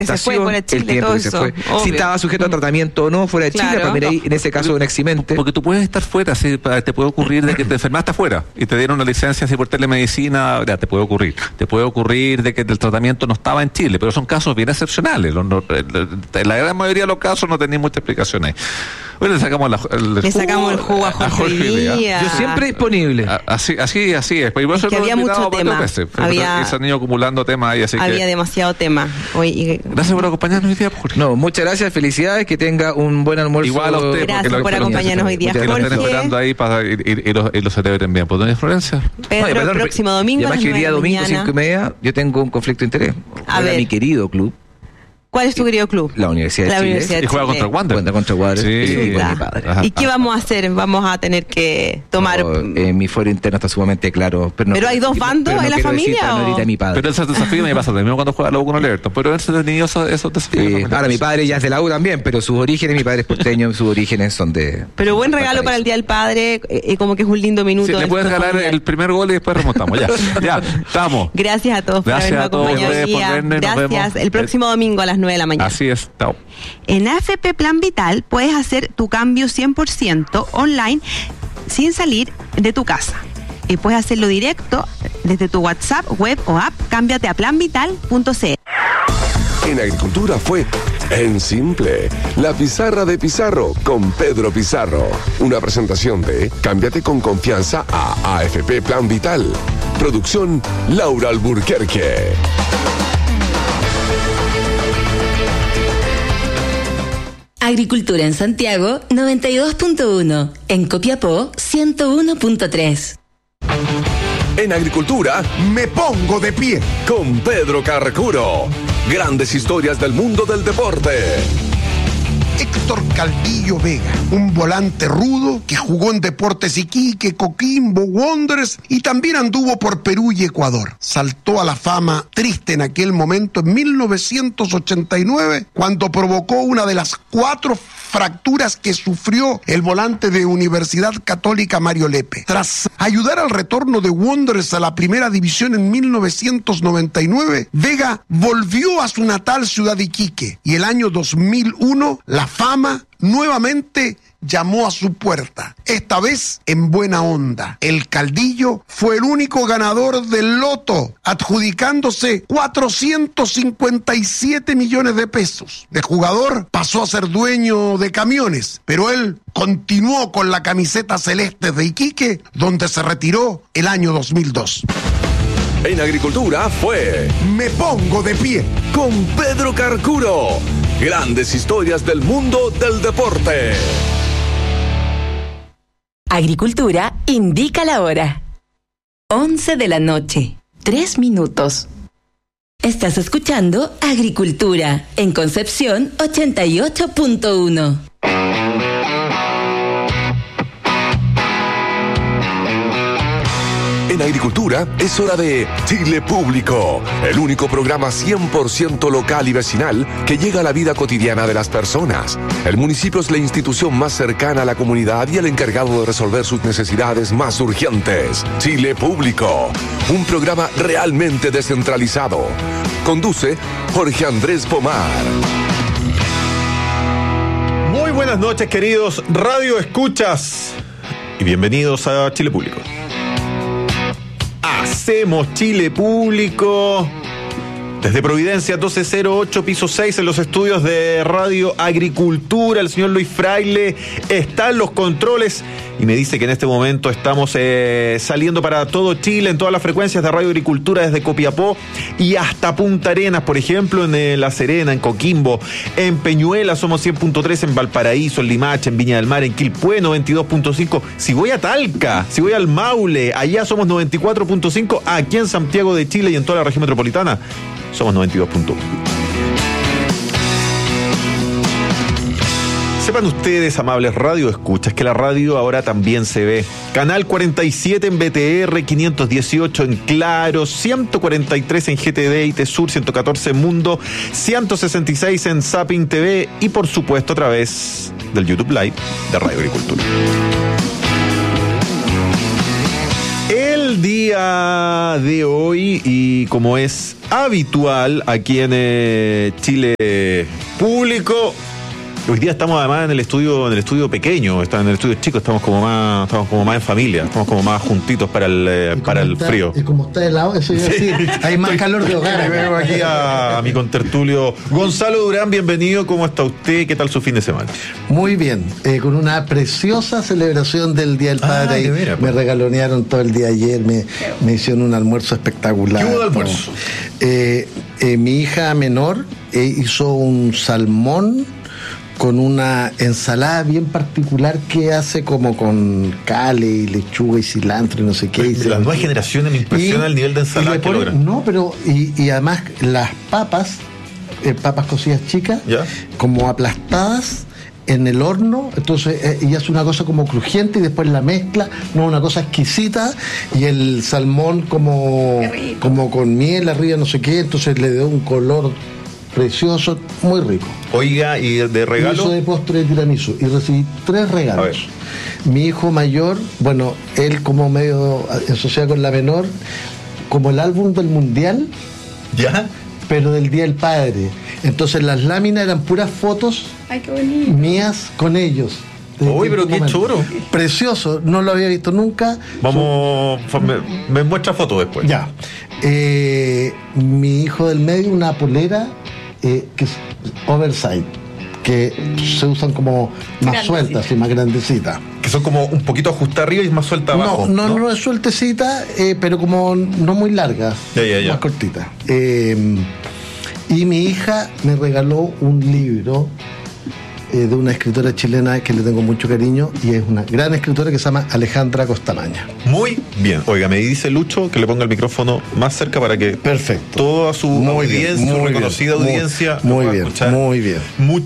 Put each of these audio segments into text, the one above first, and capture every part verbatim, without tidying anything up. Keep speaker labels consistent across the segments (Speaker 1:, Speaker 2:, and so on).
Speaker 1: alimentación,
Speaker 2: que Chile,
Speaker 1: el tiempo que se fue,
Speaker 2: obvio.
Speaker 1: si estaba sujeto a tratamiento o no fuera de
Speaker 2: Claro.
Speaker 1: Chile, para mirar ahí, en ese caso un eximente.
Speaker 3: Porque tú puedes estar fuera, ¿sí? Te puede ocurrir de que te enfermaste afuera y te dieron una licencia así por telemedicina, ya te puede ocurrir. Te puede ocurrir de que el tratamiento no estaba en Chile, pero son casos bien excepcionales. Los, no, en la gran mayoría de los casos no tenía mucha explicación ahí. Hoy le sacamos, la, el,
Speaker 2: le
Speaker 3: jugo,
Speaker 2: sacamos el jugo a Jorge, a Jorge Díaz.
Speaker 3: Díaz.
Speaker 1: Yo siempre disponible.
Speaker 3: Así, así, así es. Pues,
Speaker 2: es que había mucho tema.
Speaker 3: Veces,
Speaker 2: había,
Speaker 3: y se han ido acumulando temas ahí, así
Speaker 2: había
Speaker 3: que...
Speaker 2: demasiado tema. Hoy, y...
Speaker 3: Gracias por acompañarnos hoy día, Jorge.
Speaker 1: No, muchas gracias, felicidades, que tenga un buen almuerzo.
Speaker 3: Igual a usted.
Speaker 2: Gracias por acompañarnos hoy día,
Speaker 3: Jorge.
Speaker 2: Jorge.
Speaker 3: Están esperando ahí para y, y, y los, y los celebren bien. ¿Por doña Florencia?
Speaker 2: Pedro, no, perdón, el próximo domingo.
Speaker 1: Y además que el día domingo, cinco y media, yo tengo un conflicto de interés.
Speaker 2: A ver.
Speaker 1: Mi querido club.
Speaker 2: ¿Cuál es tu querido club?
Speaker 1: La Universidad de
Speaker 2: la
Speaker 1: Chile.
Speaker 2: Universidad de
Speaker 3: y juega
Speaker 2: Chile.
Speaker 3: contra Wander.
Speaker 1: Cuenta contra Wander.
Speaker 3: Sí.
Speaker 1: Sí, con mi padre.
Speaker 2: Ajá. ¿Y qué vamos a hacer? Vamos a tener que tomar...
Speaker 1: No, eh, mi fuero interno está sumamente claro. Pero, no,
Speaker 2: ¿Pero hay dos bandos
Speaker 1: no
Speaker 2: en la familia?
Speaker 1: O... Mi padre.
Speaker 3: Pero ese desafío me pasa también cuando juega la U con el Everton. Pero ese tenía esos, esos desafíos.
Speaker 1: Sí. Ahora, mi padre ya es de la U también, pero sus orígenes, mi padre es porteño, sus orígenes son de...
Speaker 2: Pero buen regalo para el Día del Padre, eh, como que es un lindo minuto.
Speaker 3: Sí, le puedes regalar familiar. El primer gol y después remontamos. Ya, ya, estamos.
Speaker 2: Gracias a todos por
Speaker 3: Gracias
Speaker 2: habernos acompañado hoy día. Gracias. El próximo domingo a las nueve de la mañana.
Speaker 3: Así es. Chao.
Speaker 2: En A F P Plan Vital puedes hacer tu cambio cien por ciento online sin salir de tu casa. Y puedes hacerlo directo desde tu WhatsApp, web o app. Cámbiate a plan vital punto c l.
Speaker 4: En Agricultura fue En Simple, la pizarra de Pizarro con Pedro Pizarro. Una presentación de Cámbiate con confianza a A F P Plan Vital. Producción Laura Alburquerque.
Speaker 5: Agricultura en Santiago noventa y dos punto uno, en Copiapó ciento uno punto tres.
Speaker 4: En Agricultura me pongo de pie con Pedro Carcuro. Grandes historias del mundo del deporte.
Speaker 6: Héctor Caldillo Vega, un volante rudo que jugó en Deportes Iquique, Coquimbo, Wanderers y también anduvo por Perú y Ecuador. Saltó a la fama triste en aquel momento en mil novecientos ochenta y nueve cuando provocó una de las cuatro fracturas que sufrió el volante de Universidad Católica Mario Lepe. Tras ayudar al retorno de Wanderers a la primera división en mil novecientos noventa y nueve, Vega volvió a su natal ciudad Iquique y el año dos mil uno la fama nuevamente llamó a su puerta, esta vez en buena onda. El Caldillo fue el único ganador del loto, adjudicándose cuatrocientos cincuenta y siete millones de pesos. De jugador pasó a ser dueño de camiones, pero él continuó con la camiseta celeste de Iquique, donde se retiró el año dos mil dos.
Speaker 4: En Agricultura fue
Speaker 6: Me pongo de pie
Speaker 4: con Pedro Carcuro. Grandes historias del mundo del deporte.
Speaker 5: Agricultura indica la hora. once de la noche, tres minutos. Estás escuchando Agricultura en Concepción ochenta y ocho punto uno.
Speaker 4: En Agricultura es hora de Chile Público, el único programa cien por ciento local y vecinal que llega a la vida cotidiana de las personas. El municipio es la institución más cercana a la comunidad y el encargado de resolver sus necesidades más urgentes. Chile Público, un programa realmente descentralizado. Conduce Jorge Andrés Pomar.
Speaker 7: Muy buenas noches, queridos Radio Escuchas, y bienvenidos a Chile Público. Hacemos Chile Público desde Providencia doce cero ocho, piso seis, en los estudios de Radio Agricultura. El señor Luis Fraile está en los controles y me dice que en este momento estamos eh, saliendo para todo Chile en todas las frecuencias de Radio Agricultura, desde Copiapó y hasta Punta Arenas, por ejemplo, en eh, La Serena, en Coquimbo, en Peñuela somos cien punto tres, en Valparaíso, en Limache, en Viña del Mar, en Quilpué noventa y dos punto cinco. Si voy a Talca, si voy al Maule, allá somos noventa y cuatro punto cinco. Aquí en Santiago de Chile y en toda la región metropolitana somos noventa y dos punto uno. Sepan ustedes, amables radio escuchas, que la radio ahora también se ve. Canal cuarenta y siete en B T R, quinientos dieciocho en Claro, ciento cuarenta y tres en G T D y T-Sur, ciento catorce en Mundo, ciento sesenta y seis en Zapping T V y por supuesto a través del YouTube Live de Radio Agricultura. El el día de hoy, y como es habitual aquí en eh, Chile Público, hoy día estamos además en el estudio, en el estudio pequeño, está en el estudio chico, estamos como más, estamos como más en familia, estamos como más juntitos para el eh, para el
Speaker 8: está,
Speaker 7: frío.
Speaker 8: Y como está helado, eso iba a decir, hay más calor de hogar.
Speaker 7: Vengo aquí a, a mi contertulio Gonzalo Durán, bienvenido, ¿cómo está usted? ¿Qué tal su fin de semana?
Speaker 8: Muy bien, eh, con una preciosa celebración del Día del Padre.
Speaker 7: Ah,
Speaker 8: y
Speaker 7: de veras,
Speaker 8: me
Speaker 7: pues.
Speaker 8: regalonearon todo el día ayer, me, me hicieron un almuerzo espectacular.
Speaker 7: ¿Qué hubo de almuerzo?
Speaker 8: Eh, eh, mi hija menor eh, hizo un salmón con una ensalada bien particular que hace como con cale y lechuga y cilantro y no sé qué.
Speaker 7: De las nuevas generaciones me impresiona
Speaker 8: Y-
Speaker 7: el nivel de
Speaker 8: y
Speaker 7: ensalada
Speaker 8: le
Speaker 7: que
Speaker 8: pone-
Speaker 7: logran.
Speaker 8: No, pero y, y además las papas, eh, papas cocidas chicas,
Speaker 7: ¿Ya?
Speaker 8: como aplastadas en el horno, entonces eh, y hace una cosa como crujiente y después la mezcla, no, una cosa exquisita, y el salmón como, como con miel arriba, no sé qué, entonces le dio un color precioso, muy rico.
Speaker 7: Oiga, ¿y de regalo?
Speaker 8: Hizo de postre de tiramisú y recibí tres
Speaker 7: A ver.
Speaker 8: regalos. Mi hijo mayor, bueno, él como medio asociado con la menor, como el álbum del mundial,
Speaker 7: ¿Ya?
Speaker 8: pero del Día del Padre. Entonces las láminas eran puras fotos
Speaker 9: Ay, qué bonito.
Speaker 8: mías con ellos. De-
Speaker 7: Uy,
Speaker 8: de
Speaker 7: pero
Speaker 8: este
Speaker 7: qué
Speaker 8: momento.
Speaker 7: choro.
Speaker 8: Precioso, no lo había visto nunca.
Speaker 7: Vamos, me, me muestra foto después.
Speaker 8: Ya. Eh, mi hijo del medio, una polera eh, que es oversize, que se usan como más
Speaker 9: Grandecita.
Speaker 8: sueltas y más grandecitas.
Speaker 7: Que son como un poquito ajustadas arriba y más suelta abajo.
Speaker 8: No, no, no, es sueltecita, eh, pero como no muy larga,
Speaker 7: Ya, ya, ya.
Speaker 8: más cortita. Eh, y mi hija me regaló un libro eh, de una escritora chilena que le tengo mucho cariño, y es una gran escritora que se llama Alejandra Costamaña.
Speaker 7: Muy bien. Oiga, me dice Lucho que le ponga el micrófono más cerca para que
Speaker 8: Perfecto.
Speaker 7: toda su
Speaker 8: Muy bien,
Speaker 7: audiencia, su
Speaker 8: muy
Speaker 7: reconocida
Speaker 8: bien, muy-
Speaker 7: audiencia,
Speaker 8: muy
Speaker 7: lo pueda
Speaker 8: bien,
Speaker 7: escuchar
Speaker 8: muy bien.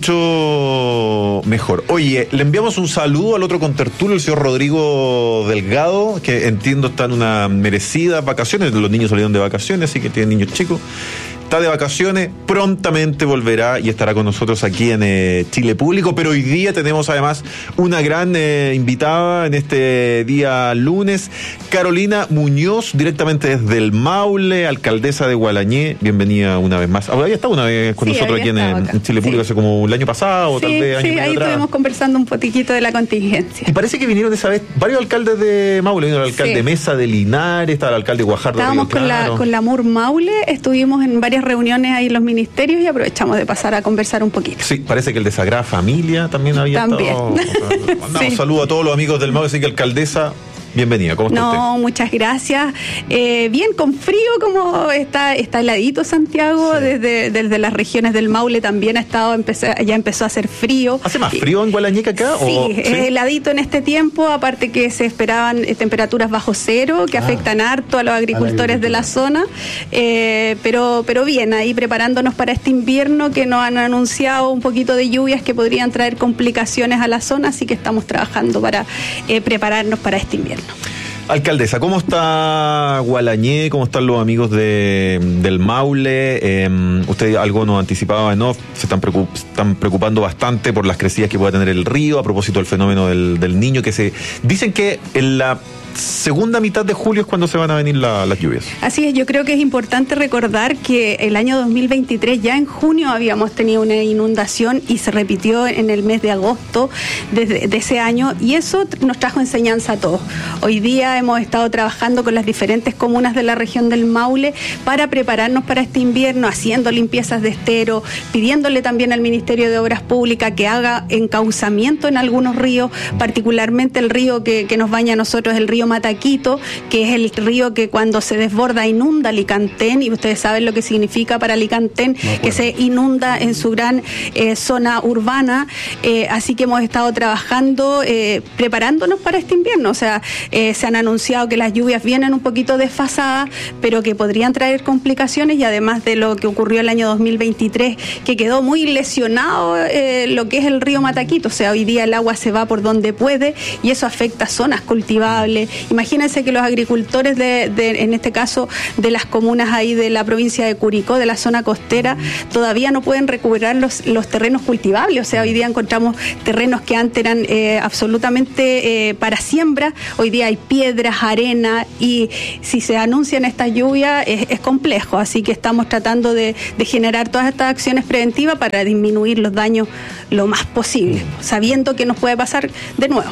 Speaker 7: mucho mejor. Oye, le enviamos un saludo al otro contertulio, el señor Rodrigo Delgado, que entiendo está en una merecida vacaciones. Los niños salieron de vacaciones, así que tienen niños chicos. Está de vacaciones, prontamente volverá y estará con nosotros aquí en eh, Chile Público, pero hoy día tenemos además una gran eh, invitada en este día lunes, Carolina Muñoz, directamente desde el Maule, alcaldesa de Gualañé. Bienvenida una vez más. Había estado una vez con
Speaker 9: Sí,
Speaker 7: nosotros aquí
Speaker 9: había
Speaker 7: en,
Speaker 9: estado acá.
Speaker 7: en Chile Público,
Speaker 9: Sí.
Speaker 7: hace como el año pasado, o tal
Speaker 9: Sí,
Speaker 7: vez año
Speaker 9: sí,
Speaker 7: y medio
Speaker 9: ahí
Speaker 7: atrás.
Speaker 9: estuvimos conversando un poquitito de la contingencia.
Speaker 7: Y parece que vinieron esa vez varios alcaldes de Maule, vino el alcalde
Speaker 9: Sí.
Speaker 7: Mesa de Linares, estaba el alcalde Guajardo de
Speaker 9: Estábamos
Speaker 7: Río
Speaker 9: con la,
Speaker 7: Claro.
Speaker 9: con la M U R Maule, estuvimos en varias reuniones ahí en los ministerios y aprovechamos de pasar a conversar un poquito.
Speaker 7: Sí, parece que el de Sagrada Familia también había
Speaker 9: También.
Speaker 7: estado. Mandamos
Speaker 9: Sí.
Speaker 7: saludos a todos los amigos del Maule, así que alcaldesa, bienvenida. ¿Cómo está
Speaker 9: No, muchas gracias. Eh, bien, con frío, como está, está heladito Santiago,
Speaker 7: Sí.
Speaker 9: desde, desde las regiones del Maule también ha estado, empecé- ya empezó a hacer frío.
Speaker 7: usted? ¿Hace más
Speaker 9: Y-
Speaker 7: frío en Gualañé que acá?
Speaker 9: Sí,
Speaker 7: o,
Speaker 9: es heladito en este tiempo, aparte que se esperaban eh, temperaturas bajo cero, que
Speaker 8: Ah,
Speaker 9: afectan harto a los agricultores de la zona, eh, pero, pero bien, ahí preparándonos para este invierno que nos han anunciado un poquito de lluvias que podrían traer complicaciones a la zona, así que estamos trabajando para eh, prepararnos para este invierno.
Speaker 7: Alcaldesa, ¿cómo está Gualañé? ¿Cómo están los amigos de, del Maule? Eh, usted algo nos anticipaba en off, se están, preocup- están preocupando bastante por las crecidas que pueda tener el río a propósito del fenómeno del, del niño, que se dicen que en la segunda mitad de julio es cuando se van a venir la- las lluvias.
Speaker 9: Así es, yo creo que es importante recordar que el año dos mil veintitrés, ya en junio habíamos tenido una inundación y se repitió en el mes de agosto de, de ese año, y eso nos trajo enseñanza a todos. Hoy día hemos estado trabajando con las diferentes comunas de la región del Maule para prepararnos para este invierno, haciendo limpiezas de estero, pidiéndole también al Ministerio de Obras Públicas que haga encauzamiento en algunos ríos, particularmente el río que, que nos baña a nosotros, el río Mataquito, que es el río que cuando se desborda inunda Licantén, y ustedes saben lo que significa para Licantén, que se inunda en su gran eh, zona urbana, eh, así que hemos estado trabajando, eh, preparándonos para este invierno, o sea, eh, se han anunciado que las lluvias vienen un poquito desfasadas, pero que podrían traer complicaciones, y además de lo que ocurrió el año dos mil veintitrés, que quedó muy lesionado eh, lo que es el río Mataquito, o sea, hoy día el agua se va por donde puede, y eso afecta zonas cultivables, imagínense que los agricultores de, de, en este caso, de las comunas ahí de la provincia de Curicó, de la zona costera, todavía no pueden recuperar los, los terrenos cultivables. O sea, hoy día encontramos terrenos que antes eran eh, absolutamente eh, para siembra, hoy día hay piedras, arena, y si se anuncian estas lluvias es, es complejo, así que estamos tratando de, de generar todas estas acciones preventivas para disminuir los daños lo más posible, sabiendo que nos puede pasar de nuevo.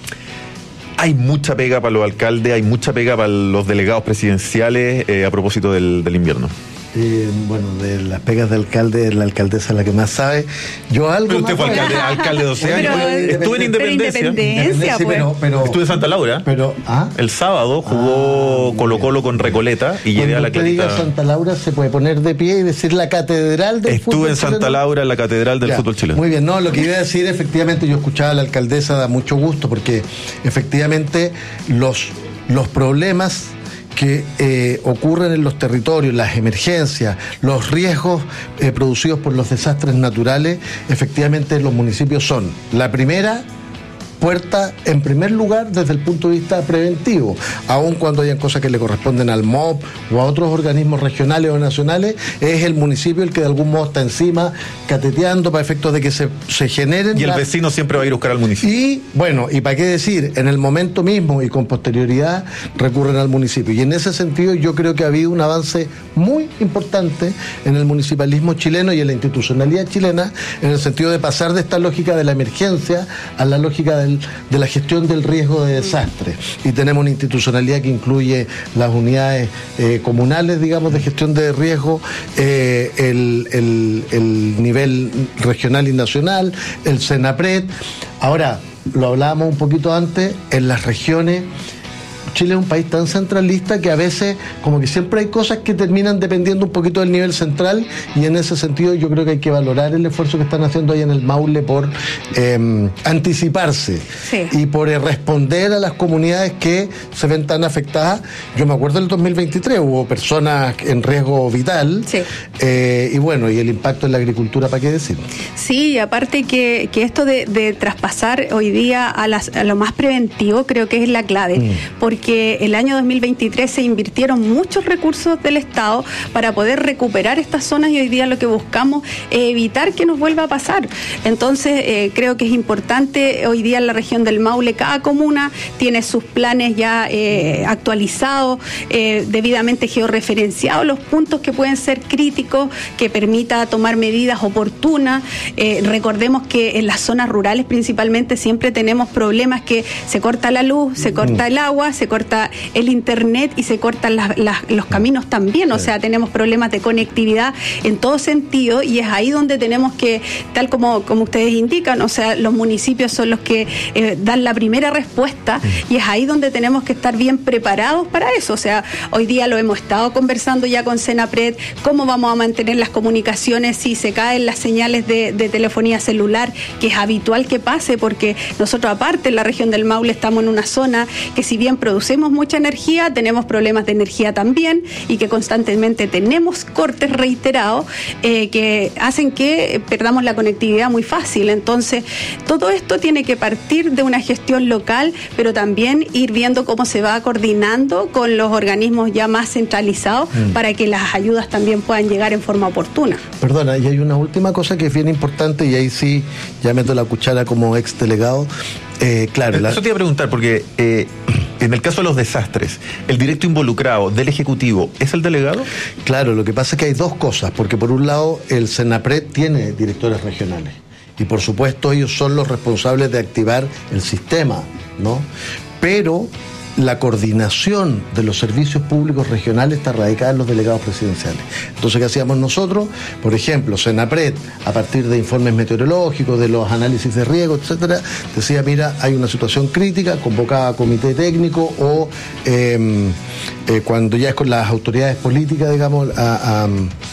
Speaker 7: Hay mucha pega para los alcaldes, hay mucha pega para los delegados presidenciales eh, a propósito del, del invierno.
Speaker 8: Eh, bueno, de las pegas de alcalde, la alcaldesa es la que más sabe. Yo algo.
Speaker 7: Pero usted
Speaker 8: más
Speaker 7: fue alcalde, alcalde doce años. Estuve en Independencia.
Speaker 9: Independencia
Speaker 8: sí,
Speaker 9: pues.
Speaker 8: pero, pero,
Speaker 7: Estuve en Santa Laura.
Speaker 8: Pero, ¿ah?
Speaker 7: El sábado jugó
Speaker 8: Ah,
Speaker 7: Colo Colo con Recoleta y llegué a la
Speaker 8: Cuando usted diga
Speaker 7: Clarita.
Speaker 8: Santa Laura, se puede poner de pie y decir la catedral del fútbol
Speaker 7: Estuve en Santa
Speaker 8: chileno.
Speaker 7: Laura, en la catedral del
Speaker 8: Ya,
Speaker 7: fútbol chileno.
Speaker 8: Muy bien, no, lo que iba a decir, efectivamente, yo escuchaba a la alcaldesa, da mucho gusto, porque efectivamente los, los problemas que eh, ocurren en los territorios, las emergencias, los riesgos eh, producidos por los desastres naturales, efectivamente los municipios son la primera puerta, en primer lugar, desde el punto de vista preventivo, aun cuando hayan cosas que le corresponden al M O P o a otros organismos regionales o nacionales, es el municipio el que de algún modo está encima, cateteando para efectos de que se, se generen.
Speaker 7: Y el
Speaker 8: las...
Speaker 7: vecino siempre va a ir a buscar al municipio.
Speaker 8: Y, bueno, y para qué decir, en el momento mismo y con posterioridad recurren al municipio. Y en ese sentido yo creo que ha habido un avance muy importante en el municipalismo chileno y en la institucionalidad chilena, en el sentido de pasar de esta lógica de la emergencia a la lógica del de la gestión del riesgo de desastre. Y tenemos una institucionalidad que incluye las unidades eh, comunales, digamos, de gestión de riesgo, eh, el, el, el nivel regional y nacional, el SENAPRED. Ahora, lo hablábamos un poquito antes, en las regiones. Chile es un país tan centralista que a veces como que siempre hay cosas que terminan dependiendo un poquito del nivel central, y en ese sentido yo creo que hay que valorar el esfuerzo que están haciendo ahí en el Maule por eh, anticiparse
Speaker 9: Sí.
Speaker 8: y por eh, responder a las comunidades que se ven tan afectadas. Yo me acuerdo del dos mil veintitrés, hubo personas en riesgo vital,
Speaker 9: Sí.
Speaker 8: eh, y bueno, y el impacto en la agricultura, ¿para qué decir?
Speaker 9: Sí, y aparte que, que esto de, de traspasar hoy día a, las, a lo más preventivo creo que es la clave,
Speaker 8: Mm.
Speaker 9: porque el año dos mil veintitrés se invirtieron muchos recursos del Estado para poder recuperar estas zonas, y hoy día lo que buscamos es evitar que nos vuelva a pasar. Entonces eh, creo que es importante, hoy día en la región del Maule cada comuna tiene sus planes ya eh, actualizados, eh, debidamente georreferenciados, los puntos que pueden ser críticos, que permita tomar medidas oportunas. Eh, recordemos que en las zonas rurales principalmente siempre tenemos problemas que se corta la luz, se corta el agua, se corta el internet y se cortan las, las, los caminos también. O sea, tenemos problemas de conectividad en todo sentido, y es ahí donde tenemos que, tal como, como ustedes indican, o sea, los municipios son los que eh, dan la primera respuesta, y es ahí donde tenemos que estar bien preparados para eso. O sea, hoy día lo hemos estado conversando ya con SENAPRED, cómo vamos a mantener las comunicaciones si se caen las señales de, de telefonía celular, que es habitual que pase, porque nosotros aparte en la región del Maule estamos en una zona que, si bien producimos mucha energía, tenemos problemas de energía también, y que constantemente tenemos cortes reiterados eh, que hacen que perdamos la conectividad muy fácil. Entonces, todo esto tiene que partir de una gestión local, pero también ir viendo cómo se va coordinando con los organismos ya más centralizados mm. para que las ayudas también puedan llegar en forma oportuna.
Speaker 8: Perdona, y hay una última cosa que es bien importante, y ahí sí ya meto la cuchara como ex delegado. Eh, claro,
Speaker 7: Eso
Speaker 8: la...
Speaker 7: te iba a preguntar, porque eh, en el caso de los desastres, ¿el directo involucrado del Ejecutivo es el delegado?
Speaker 8: Claro, lo que pasa es que hay dos cosas, porque por un lado el SENAPRED tiene directores regionales, y por supuesto ellos son los responsables de activar el sistema, ¿no? Pero la coordinación de los servicios públicos regionales está radicada en los delegados presidenciales. Entonces, ¿qué hacíamos nosotros? Por ejemplo, SENAPRED, a partir de informes meteorológicos, de los análisis de riesgo, etcétera, decía, mira, hay una situación crítica, convocaba a comité técnico, o eh, eh, cuando ya es con las autoridades políticas, digamos, a... a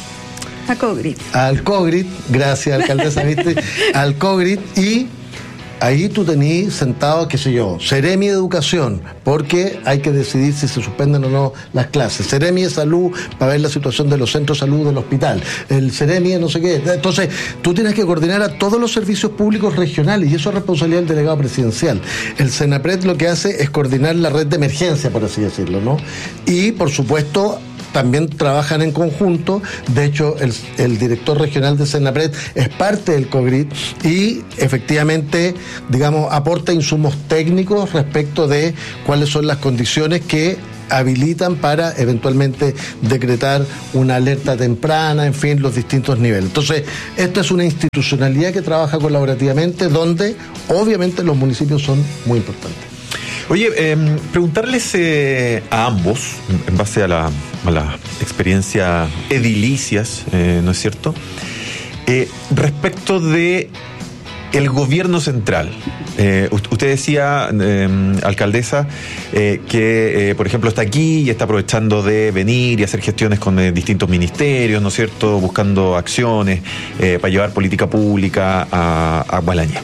Speaker 9: A COGRIT.
Speaker 8: Al COGRIT, gracias alcaldesa, ¿viste? Al COGRIT, y ahí tú tenés sentado, qué sé yo, Seremi de Educación, porque hay que decidir si se suspenden o no las clases, Seremi de Salud para ver la situación de los centros de salud del hospital, el Seremi de no sé qué. Entonces, tú tienes que coordinar a todos los servicios públicos regionales y eso es responsabilidad del delegado presidencial. El Senapred lo que hace es coordinar la red de emergencia, por así decirlo, ¿no? Y, por supuesto, también trabajan en conjunto. De hecho, el, el director regional de Senapred es parte del COGRID y efectivamente, digamos, aporta insumos técnicos respecto de cuáles son las condiciones que habilitan para eventualmente decretar una alerta temprana, en fin, los distintos niveles. Entonces, esta es una institucionalidad que trabaja colaborativamente, donde obviamente los municipios son muy importantes.
Speaker 7: Oye, eh, preguntarles eh, a ambos, en base a la, a la experiencia edilicias, eh, ¿no es cierto? Eh, respecto de el gobierno central. Eh, usted decía, eh, alcaldesa, eh, que, eh, por ejemplo, está aquí y está aprovechando de venir y hacer gestiones con eh, distintos ministerios, ¿no es cierto?, buscando acciones eh, para llevar política pública a, a Gualañé.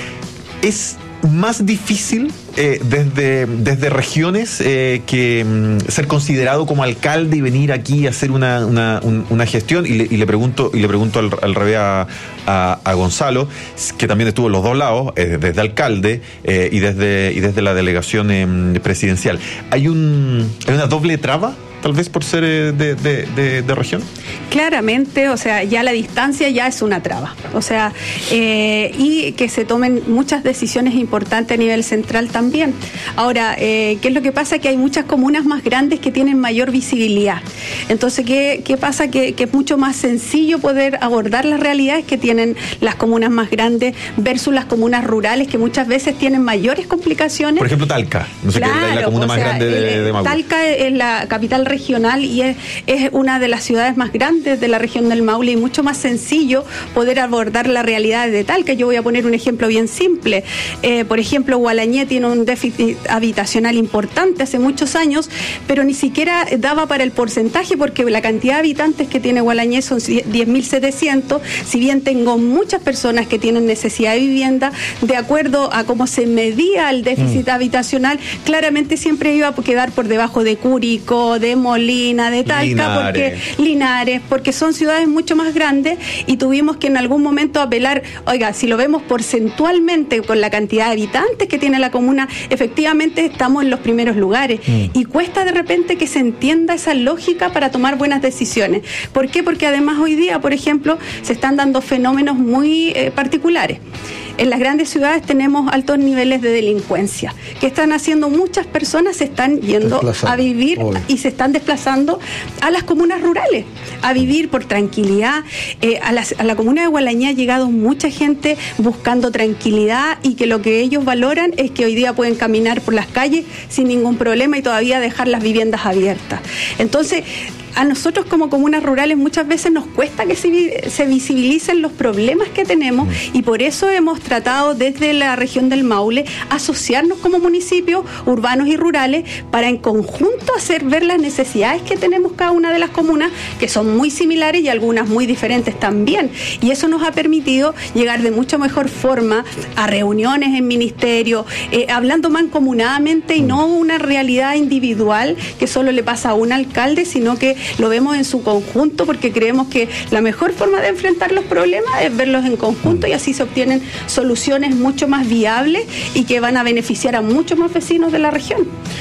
Speaker 7: ¿Es más difícil eh, desde, desde regiones eh, que mm, ser considerado como alcalde y venir aquí a hacer una, una, un, una gestión? Y le, y le pregunto y le pregunto al, al revés a, a, a Gonzalo, que también estuvo en los dos lados, eh, desde alcalde eh, y desde y desde la delegación eh, presidencial. ¿Hay un hay una doble traba, tal vez por ser eh, de, de, de, de región?
Speaker 9: Claramente, o sea, ya la distancia ya es una traba. O sea, eh, y que se tomen muchas decisiones importantes a nivel central también. Ahora, eh, ¿qué es lo que pasa? Que hay muchas comunas más grandes que tienen mayor visibilidad. Entonces, ¿qué, qué pasa? Que, que es mucho más sencillo poder abordar las realidades que tienen las comunas más grandes versus las comunas rurales, que muchas veces tienen mayores complicaciones.
Speaker 7: Por ejemplo, Talca, no sé,
Speaker 9: claro,
Speaker 7: qué es la comuna más sea, grande de, de Maule.
Speaker 9: Talca es la capital regional y es, es una de las ciudades más grandes de la región del Maule y mucho más sencillo poder abordar la realidad de Talca. Yo voy a poner un ejemplo bien simple. Eh, por ejemplo, Gualañé tiene un déficit habitacional importante hace muchos años, pero ni siquiera daba para el porcentaje porque la cantidad de habitantes que tiene Gualañé son diez mil setecientos. Si bien tengo muchas personas que tienen necesidad de vivienda, de acuerdo a cómo se medía el déficit mm. habitacional, claramente siempre iba a quedar por debajo de Curicó, de Molina, de Talca, Linares. porque Linares, porque son ciudades mucho más grandes y tuvimos que en algún momento apelar, oiga, si lo vemos porcentualmente con la cantidad de habitantes que tiene la comuna, efectivamente estamos en los primeros lugares mm. y cuesta de repente que se entienda esa lógica para tomar buenas decisiones. ¿Por qué? Porque además hoy día, por ejemplo, se están dando fenómenos muy eh, particulares. En las grandes ciudades tenemos altos niveles de delincuencia. ¿Qué están haciendo? Muchas personas se están yendo a vivir obvio. y se están desplazando a las comunas rurales, a vivir por tranquilidad. Eh, a, las, a la comuna de Gualañé ha llegado mucha gente buscando tranquilidad y que lo que ellos valoran es que hoy día pueden caminar por las calles sin ningún problema y todavía dejar las viviendas abiertas. Entonces, a nosotros como comunas rurales muchas veces nos cuesta que se, se visibilicen los problemas que tenemos y por eso hemos tratado desde la región del Maule asociarnos como municipios urbanos y rurales para en conjunto hacer ver las necesidades que tenemos cada una de las comunas, que son muy similares y algunas muy diferentes también. Y eso nos ha permitido llegar de mucha mejor forma a reuniones en ministerio, eh, hablando mancomunadamente y no una realidad individual que solo le pasa a un alcalde, sino que lo vemos en su conjunto porque creemos que la mejor forma de enfrentar los problemas es verlos en conjunto y así se obtienen soluciones mucho más viables y que van a beneficiar a muchos más vecinos de la región.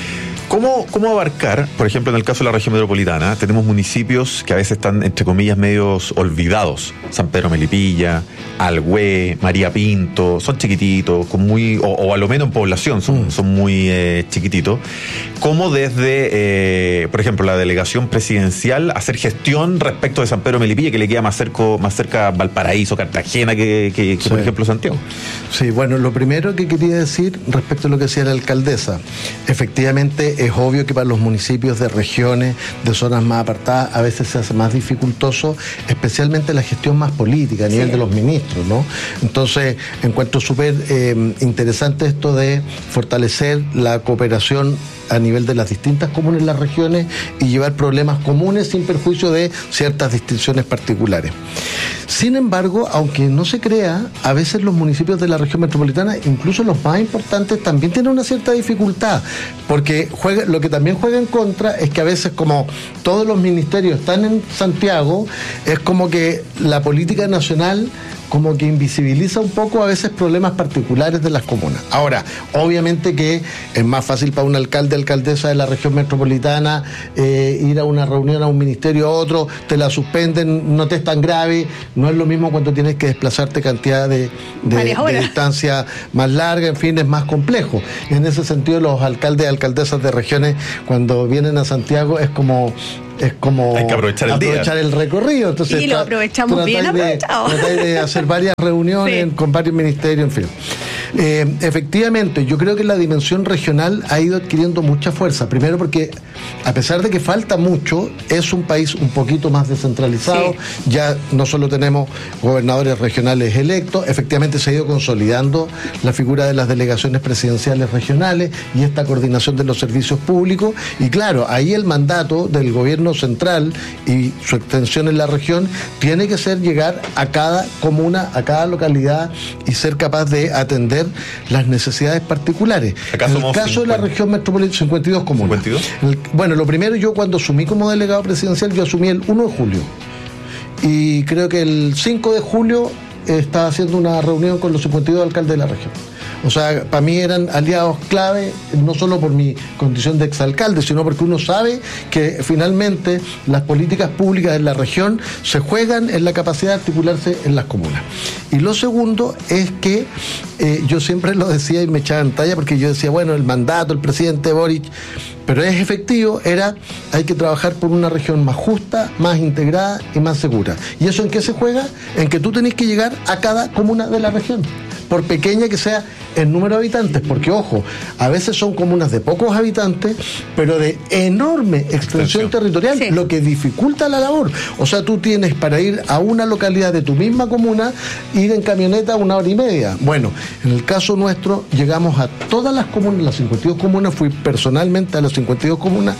Speaker 7: ¿Cómo, ¿Cómo abarcar, por ejemplo, en el caso de la región metropolitana, tenemos municipios que a veces están, entre comillas, medios olvidados? San Pedro Melipilla, Alhué, María Pinto, son chiquititos, con muy, o, o a lo menos en población son, mm. son muy eh, chiquititos. ¿Cómo desde, eh, por ejemplo, la delegación presidencial hacer gestión respecto de San Pedro Melipilla, que le queda más, cerco, más cerca Valparaíso, Cartagena, que, que, que sí. por ejemplo, Santiago?
Speaker 8: Sí, bueno, lo primero que quería decir respecto a lo que decía la alcaldesa, efectivamente es obvio que para los municipios de regiones, de zonas más apartadas, a veces se hace más dificultoso, especialmente la gestión más política a nivel sí. de los ministros, ¿no? Entonces, encuentro súper eh, interesante esto de fortalecer la cooperación a nivel de las distintas comunas en las regiones y llevar problemas comunes sin perjuicio de ciertas distinciones particulares. Sin embargo, aunque no se crea, a veces los municipios de la región metropolitana, incluso los más importantes, también tienen una cierta dificultad, porque juega, lo que también juega en contra es que a veces, como todos los ministerios están en Santiago, es como que la política nacional como que invisibiliza un poco a veces problemas particulares de las comunas. Ahora, obviamente que es más fácil para un alcalde o alcaldesa de la región metropolitana eh, ir a una reunión, a un ministerio, a otro, te la suspenden, no te es tan grave, no es lo mismo cuando tienes que desplazarte cantidad de, de, de distancia más larga, en fin, es más complejo. En ese sentido, los alcaldes y alcaldesas de regiones, cuando vienen a Santiago, es como... es como
Speaker 7: hay que aprovechar el,
Speaker 8: aprovechar el recorrido. Entonces,
Speaker 9: y lo aprovechamos bien aprovechado.
Speaker 8: Tratar de hacer varias reuniones sí. con varios ministerios, en fin. Eh, efectivamente, yo creo que la dimensión regional ha ido adquiriendo mucha fuerza. Primero porque, a pesar de que falta mucho, es un país un poquito más descentralizado. Sí. Ya no solo tenemos gobernadores regionales electos, efectivamente se ha ido consolidando la figura de las delegaciones presidenciales regionales y esta coordinación de los servicios públicos. Y claro, ahí el mandato del gobierno central y su extensión en la región tiene que ser llegar a cada comuna, a cada localidad y ser capaz de atender las necesidades particulares.
Speaker 7: Acá
Speaker 8: en el caso cincuenta. De la región metropolitana, cincuenta y dos comunas. ¿cincuenta y dos? El, bueno, lo primero, yo cuando asumí como delegado presidencial, yo asumí el uno de julio. Y creo que el cinco de julio eh, estaba haciendo una reunión con los cincuenta y dos alcaldes de la región. O sea, para mí eran aliados clave, no solo por mi condición de exalcalde, sino porque uno sabe que finalmente las políticas públicas en la región se juegan en la capacidad de articularse en las comunas. Y lo segundo es que eh, yo siempre lo decía y me echaba en talla, porque yo decía, bueno, el mandato, el presidente Boric, pero es efectivo, era, hay que trabajar por una región más justa, más integrada y más segura. ¿Y eso en qué se juega? En que tú tenés que llegar a cada comuna de la región, por pequeña que sea el número de habitantes, porque ojo, a veces son comunas de pocos habitantes, pero de enorme extensión, extensión. territorial, sí. lo que dificulta la labor. O sea, tú tienes para ir a una localidad de tu misma comuna, ir en camioneta una hora y media. Bueno, en el caso nuestro, llegamos a todas las comunas, las cincuenta y dos comunas, fui personalmente a las cincuenta y dos comunas,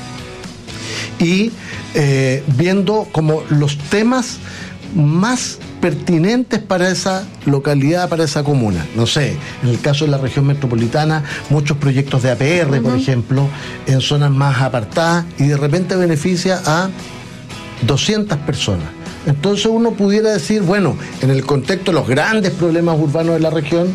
Speaker 8: y eh, viendo como los temas más pertinentes para esa localidad, para esa comuna. No sé, en el caso de la región metropolitana, muchos proyectos de A P R, uh-huh. por ejemplo, en zonas más apartadas, y de repente beneficia a doscientas personas. Entonces uno pudiera decir, bueno, en el contexto de los grandes problemas urbanos de la región,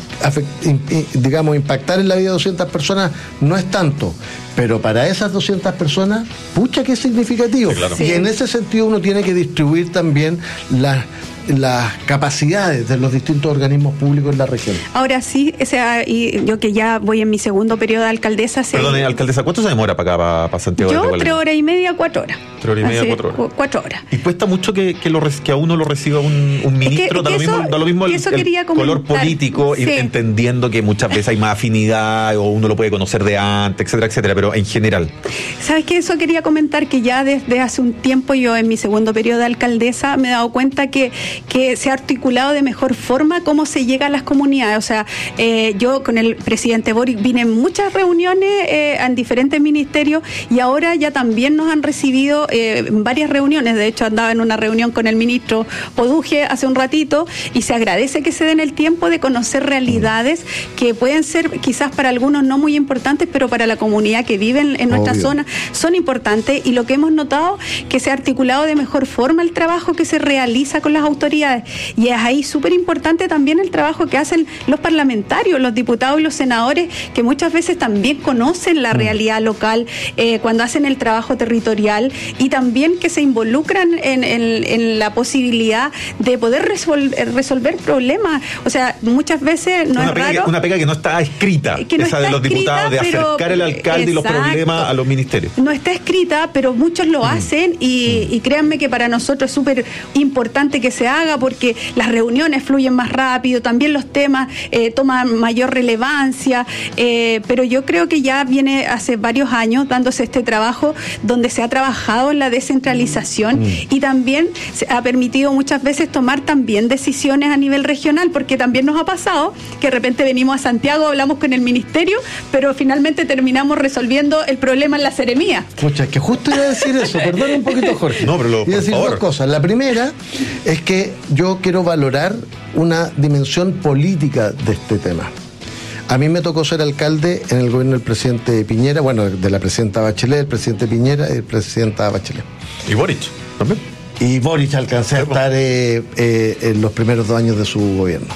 Speaker 8: digamos, impactar en la vida de doscientas personas no es tanto, pero para esas doscientas personas, pucha que es significativo. Sí, claro. Sí. Y en ese sentido uno tiene que distribuir también las las capacidades de los distintos organismos públicos en la región.
Speaker 9: Ahora sí, o sea, y yo que ya voy en mi segundo periodo de alcaldesa.
Speaker 7: Perdón, se... alcaldesa, ¿cuánto se demora para acá, para, para Santiago?
Speaker 9: Yo, tres horas y media, cuatro horas.
Speaker 7: Tres horas y media,
Speaker 9: Así,
Speaker 7: cuatro horas.
Speaker 9: Cuatro horas.
Speaker 7: ¿Y cuesta mucho que, que, lo, que a uno lo reciba un, un ministro?
Speaker 9: Es que,
Speaker 7: da, lo
Speaker 9: eso,
Speaker 7: mismo, da lo mismo el, el color político, sí. entendiendo que muchas veces hay más afinidad o uno lo puede conocer de antes, etcétera, etcétera, pero en general.
Speaker 9: ¿Sabes qué? Eso quería comentar, que ya desde hace un tiempo, yo en mi segundo periodo de alcaldesa, me he dado cuenta que, que se ha articulado de mejor forma cómo se llega a las comunidades. O sea, eh, yo con el presidente Boric vine en muchas reuniones eh, en diferentes ministerios, y ahora ya también nos han recibido eh, en varias reuniones. De hecho, andaba en una reunión con el ministro Poduje hace un ratito, y se agradece que se den el tiempo de conocer realidades que pueden ser quizás para algunos no muy importantes, pero para la comunidad que vive en, en nuestra zona son importantes. Y lo que hemos notado, que se ha articulado de mejor forma el trabajo que se realiza con las autoridades. Y es ahí súper importante también el trabajo que hacen los parlamentarios, los diputados y los senadores, que muchas veces también conocen la realidad local eh, cuando hacen el trabajo territorial, y también que se involucran en, en, en la posibilidad de poder resol- resolver problemas. O sea, muchas veces no
Speaker 7: una
Speaker 9: es
Speaker 7: pega
Speaker 9: raro...
Speaker 7: Que, una pega que no está escrita,
Speaker 9: que no
Speaker 7: esa
Speaker 9: está
Speaker 7: de los
Speaker 9: escrita,
Speaker 7: diputados, de
Speaker 9: pero,
Speaker 7: acercar al alcalde exacto, y los problemas a los ministerios.
Speaker 9: No está escrita, pero muchos lo hacen, y, mm. y créanme que para nosotros es súper importante que se haga. haga porque las reuniones fluyen más rápido, también los temas eh, toman mayor relevancia, eh, pero yo creo que ya viene hace varios años dándose este trabajo donde se ha trabajado en la descentralización mm. y también se ha permitido muchas veces tomar también decisiones a nivel regional, porque también nos ha pasado que de repente venimos a Santiago, hablamos con el ministerio, pero finalmente terminamos resolviendo el problema en la seremía.
Speaker 8: Pucha, es que justo iba a decir eso, perdón un poquito, Jorge.
Speaker 7: No, pero lo,
Speaker 8: iba a decir
Speaker 7: favor.
Speaker 8: dos cosas. La primera es que yo quiero valorar una dimensión política de este tema. A mí me tocó ser alcalde en el gobierno del presidente Piñera, bueno, de la presidenta Bachelet, el presidente Piñera y el presidenta Bachelet.
Speaker 7: ¿Y Boric también?
Speaker 8: Y Boric alcancé a estar eh, eh, en los primeros dos años de su gobierno.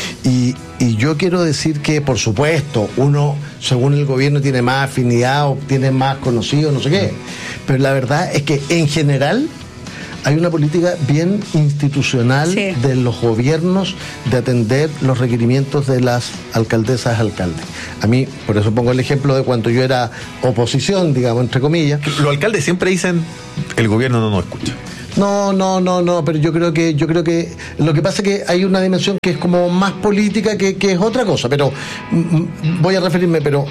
Speaker 8: Y, y yo quiero decir que, por supuesto, uno, según el gobierno, tiene más afinidad o tiene más conocido, no sé qué. Pero la verdad es que, en general, hay una política bien institucional sí. de los gobiernos de atender los requerimientos de las alcaldesas alcaldes. A mí, por eso pongo el ejemplo de cuando yo era oposición, digamos, entre comillas.
Speaker 7: Los alcaldes siempre dicen, el gobierno no nos escucha.
Speaker 8: No, no, no, no, pero yo creo que yo creo que lo que pasa es que hay una dimensión que es como más política que, que es otra cosa, pero mm, voy a referirme, pero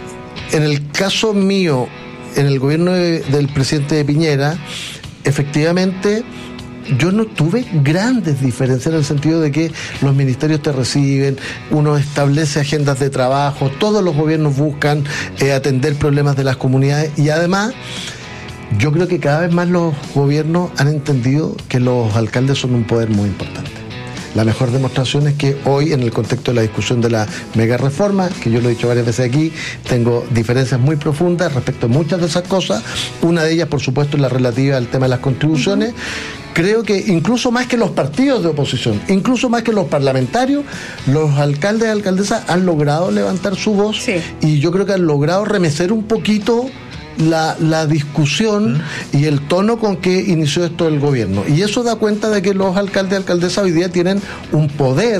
Speaker 8: en el caso mío, en el gobierno de, del presidente Piñera, efectivamente yo no tuve grandes diferencias en el sentido de que los ministerios te reciben, uno establece agendas de trabajo, todos los gobiernos buscan eh, atender problemas de las comunidades y además yo creo que cada vez más los gobiernos han entendido que los alcaldes son un poder muy importante. La mejor demostración es que hoy, en el contexto de la discusión de la mega reforma, que yo lo he dicho varias veces aquí, tengo diferencias muy profundas respecto a muchas de esas cosas. Una de ellas, por supuesto, es la relativa al tema de las contribuciones. Uh-huh. Creo que incluso más que los partidos de oposición, incluso más que los parlamentarios, los alcaldes y alcaldesas han logrado levantar su voz sí. y yo creo que han logrado remecer un poquito La, la discusión ¿Mm? y el tono con que inició esto el gobierno. Y eso da cuenta de que los alcaldes y alcaldesas hoy día tienen un poder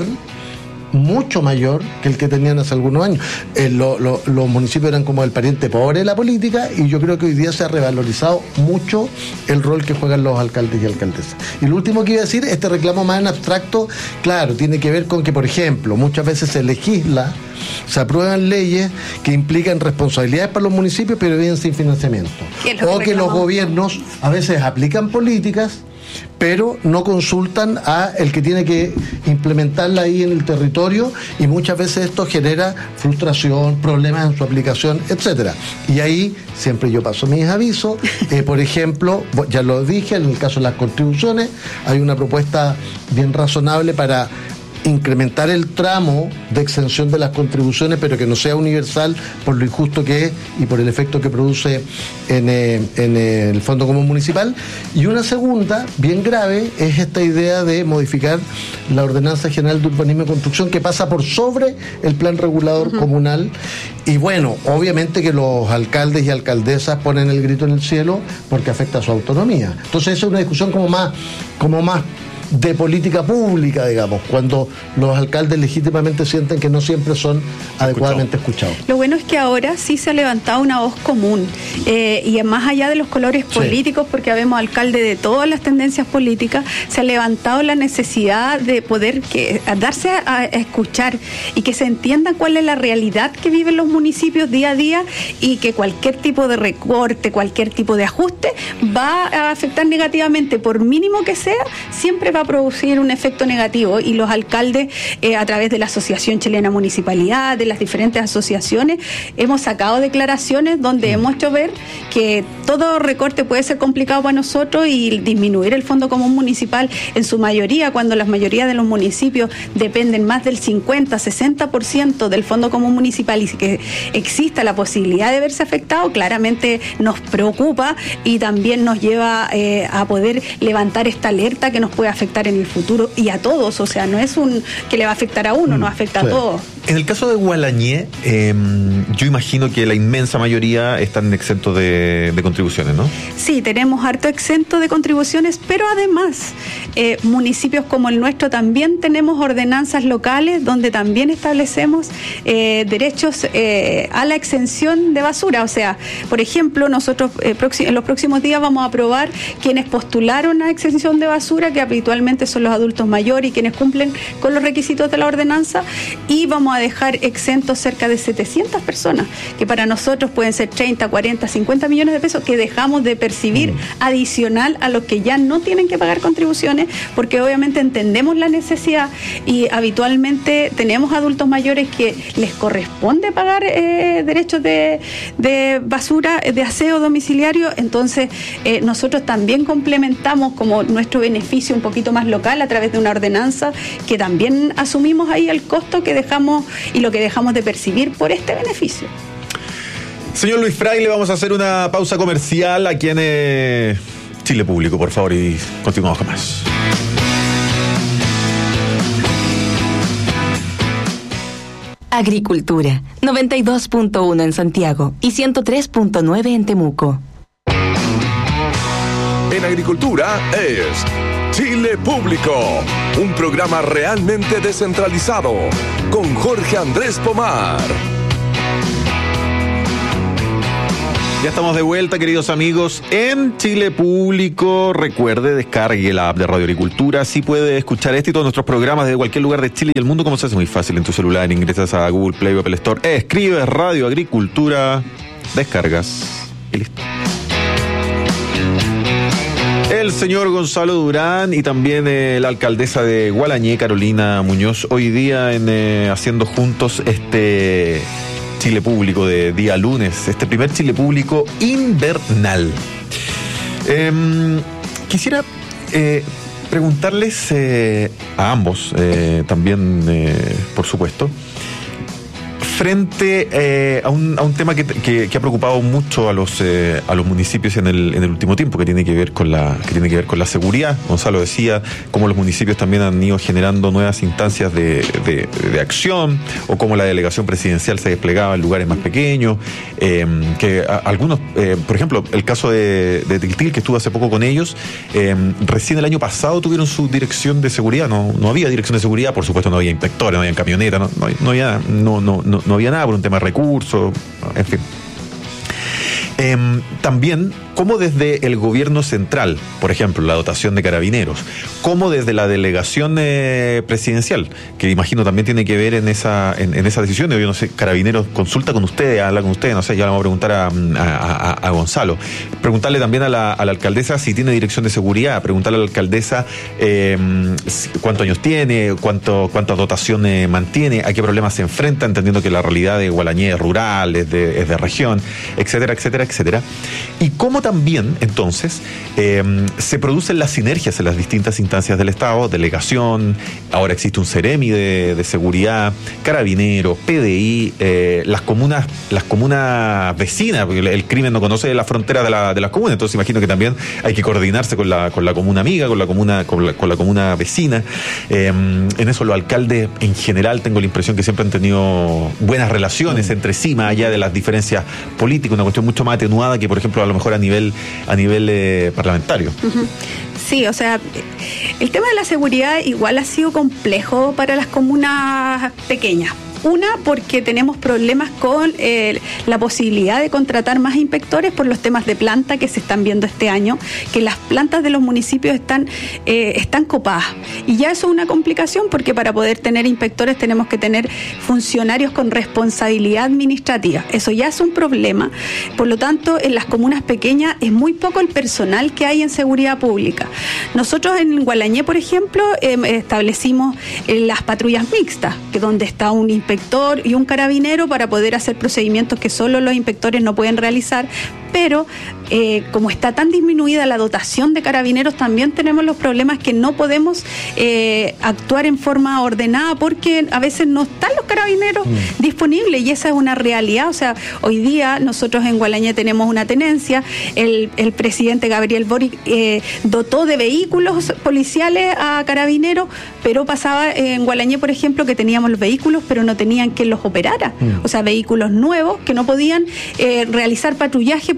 Speaker 8: mucho mayor que el que tenían hace algunos años. Eh, lo, lo, los municipios eran como el pariente pobre de la política y yo creo que hoy día se ha revalorizado mucho el rol que juegan los alcaldes y alcaldesas. Y lo último que iba a decir, este reclamo más en abstracto, claro, tiene que ver con que, por ejemplo, muchas veces se legisla, se aprueban leyes que implican responsabilidades para los municipios, pero vienen sin financiamiento. O que los gobiernos a veces aplican políticas, pero no consultan a el que tiene que implementarla ahí en el territorio y muchas veces esto genera frustración, problemas en su aplicación, etcétera. Y ahí siempre yo paso mis avisos. Eh, por ejemplo, ya lo dije, en el caso de las contribuciones, hay una propuesta bien razonable para incrementar el tramo de exención de las contribuciones, pero que no sea universal por lo injusto que es y por el efecto que produce en, eh, en eh, el Fondo Común Municipal. Y una segunda, bien grave, es esta idea de modificar la Ordenanza General de Urbanismo y Construcción, que pasa por sobre el Plan Regulador uh-huh. Comunal. Y bueno, obviamente que los alcaldes y alcaldesas ponen el grito en el cielo porque afecta a su autonomía. Entonces esa es una discusión como más, como más de política pública, digamos, cuando los alcaldes legítimamente sienten que no siempre son adecuadamente escuchados.
Speaker 9: Lo bueno es que ahora sí se ha levantado una voz común eh, y más allá de los colores políticos, sí. porque habemos alcaldes de todas las tendencias políticas, se ha levantado la necesidad de poder que, darse a, a escuchar y que se entienda cuál es la realidad que viven los municipios día a día y que cualquier tipo de recorte, cualquier tipo de ajuste va a afectar negativamente, por mínimo que sea, siempre va a producir un efecto negativo y los alcaldes eh, a través de la Asociación Chilena Municipalidad, de las diferentes asociaciones, hemos sacado declaraciones donde mm. hemos hecho ver que todo recorte puede ser complicado para nosotros y disminuir el Fondo Común Municipal en su mayoría, cuando la mayoría de los municipios dependen más del cincuenta, sesenta por ciento del Fondo Común Municipal y que exista la posibilidad de verse afectado, claramente nos preocupa y también nos lleva eh, a poder levantar esta alerta que nos puede afectar en el futuro y a todos, o sea, no es un que le va a afectar a uno, mm, nos afecta sí. a todos.
Speaker 7: En el caso de Gualañé, eh, yo imagino que la inmensa mayoría están exentos de, de contribuciones, ¿no?
Speaker 9: Sí, tenemos harto exento de contribuciones, pero además eh, municipios como el nuestro también tenemos ordenanzas locales donde también establecemos eh, derechos eh, a la exención de basura, o sea, por ejemplo, nosotros eh, en los próximos días vamos a aprobar quienes postularon a exención de basura, que habitualmente habitualmente son los adultos mayores y quienes cumplen con los requisitos de la ordenanza, y vamos a dejar exentos cerca de setecientas personas, que para nosotros pueden ser treinta, cuarenta, cincuenta millones de pesos que dejamos de percibir mm. adicional a los que ya no tienen que pagar contribuciones, porque obviamente entendemos la necesidad y habitualmente tenemos adultos mayores que les corresponde pagar eh, derechos de, de basura, de aseo domiciliario. Entonces eh, nosotros también complementamos como nuestro beneficio un poquito más local a través de una ordenanza que también asumimos ahí el costo que dejamos y lo que dejamos de percibir por este beneficio.
Speaker 7: Señor Luis Fraile, vamos a hacer una pausa comercial aquí en eh, Chile Público, por favor, y continuamos con más.
Speaker 5: Agricultura, noventa y dos punto uno en Santiago y ciento tres punto nueve en Temuco.
Speaker 4: En Agricultura es Chile Público, un programa realmente descentralizado, con Jorge Andrés Pomar.
Speaker 7: Ya estamos de vuelta, queridos amigos, en Chile Público. Recuerde, descargue la app de Radio Agricultura. Así puede escuchar este y todos nuestros programas desde cualquier lugar de Chile y el mundo, como se hace muy fácil en tu celular. Ingresas a Google Play o Apple Store, escribes Radio Agricultura, descargas y listo. El señor Gonzalo Durán y también eh, la alcaldesa de Gualañé, Carolina Muñoz, hoy día en eh, haciendo juntos este Chile Público de día lunes, este primer Chile Público invernal. Eh, quisiera eh, preguntarles eh, a ambos, eh, también eh, por supuesto, frente eh, a, un, a un tema que, que, que ha preocupado mucho a los eh, a los municipios en el, en el último tiempo, que tiene que ver con la que tiene que ver con la seguridad. Gonzalo decía cómo los municipios también han ido generando nuevas instancias de, de, de acción, o cómo la delegación presidencial se desplegaba en lugares más pequeños, eh, que a, algunos, eh, por ejemplo, el caso de, de Tiltil, que estuve hace poco con ellos, eh, recién el año pasado tuvieron su dirección de seguridad. No, no había dirección de seguridad, por supuesto no había inspectores, no había camionetas, no, no, no había no, no, no no había nada por un tema de recursos, en fin. Eh, también, como desde el gobierno central, por ejemplo, la dotación de carabineros, como desde la delegación eh, presidencial, que imagino también tiene que ver en esa en, en esa decisión. Yo no sé, Carabineros consulta con ustedes, habla con ustedes, no sé, ya le vamos a preguntar a, a, a, a Gonzalo. Preguntarle también a la, a la alcaldesa si tiene dirección de seguridad, preguntarle a la alcaldesa eh, cuántos años tiene, cuánto cuánta dotación eh, mantiene, a qué problemas se enfrenta, entendiendo que la realidad de Gualañé es rural, es de, es de región, etcétera, etcétera, etcétera. Y cómo también, entonces, eh, se producen las sinergias en las distintas instancias del Estado, delegación, ahora existe un Ceremi de, de seguridad, Carabineros, P D I, eh, las comunas, las comunas vecinas, porque el crimen no conoce la frontera de, la, de las comunas, entonces imagino que también hay que coordinarse con la, con la comuna amiga, con la comuna, con la, con la comuna vecina. Eh, en eso los alcaldes, en general, tengo la impresión que siempre han tenido buenas relaciones mm. entre sí, más allá de las diferencias políticas, una cuestión mucho más atenuada que, por ejemplo, a lo mejor a nivel a nivel eh, parlamentario.
Speaker 9: Uh-huh. Sí, o sea, el tema de la seguridad igual ha sido complejo para las comunas pequeñas. Una, porque tenemos problemas con eh, la posibilidad de contratar más inspectores por los temas de planta que se están viendo este año, que las plantas de los municipios están, eh, están copadas. Y ya eso es una complicación, porque para poder tener inspectores tenemos que tener funcionarios con responsabilidad administrativa. Eso ya es un problema. Por lo tanto, en las comunas pequeñas es muy poco el personal que hay en seguridad pública. Nosotros en Gualañé, por ejemplo, eh, establecimos eh, las patrullas mixtas, que donde está un inspector y un carabinero para poder hacer procedimientos que solo los inspectores no pueden realizar, pero eh, como está tan disminuida la dotación de carabineros, también tenemos los problemas que no podemos eh, actuar en forma ordenada, porque a veces no están los carabineros mm. disponibles, y esa es una realidad. O sea, hoy día nosotros en Gualañé tenemos una tenencia, el, el presidente Gabriel Boric eh, dotó de vehículos policiales a carabineros, pero pasaba en Gualañé, por ejemplo, que teníamos los vehículos, pero no tenían quien los operara. Mm. O sea, vehículos nuevos que no podían eh, realizar patrullaje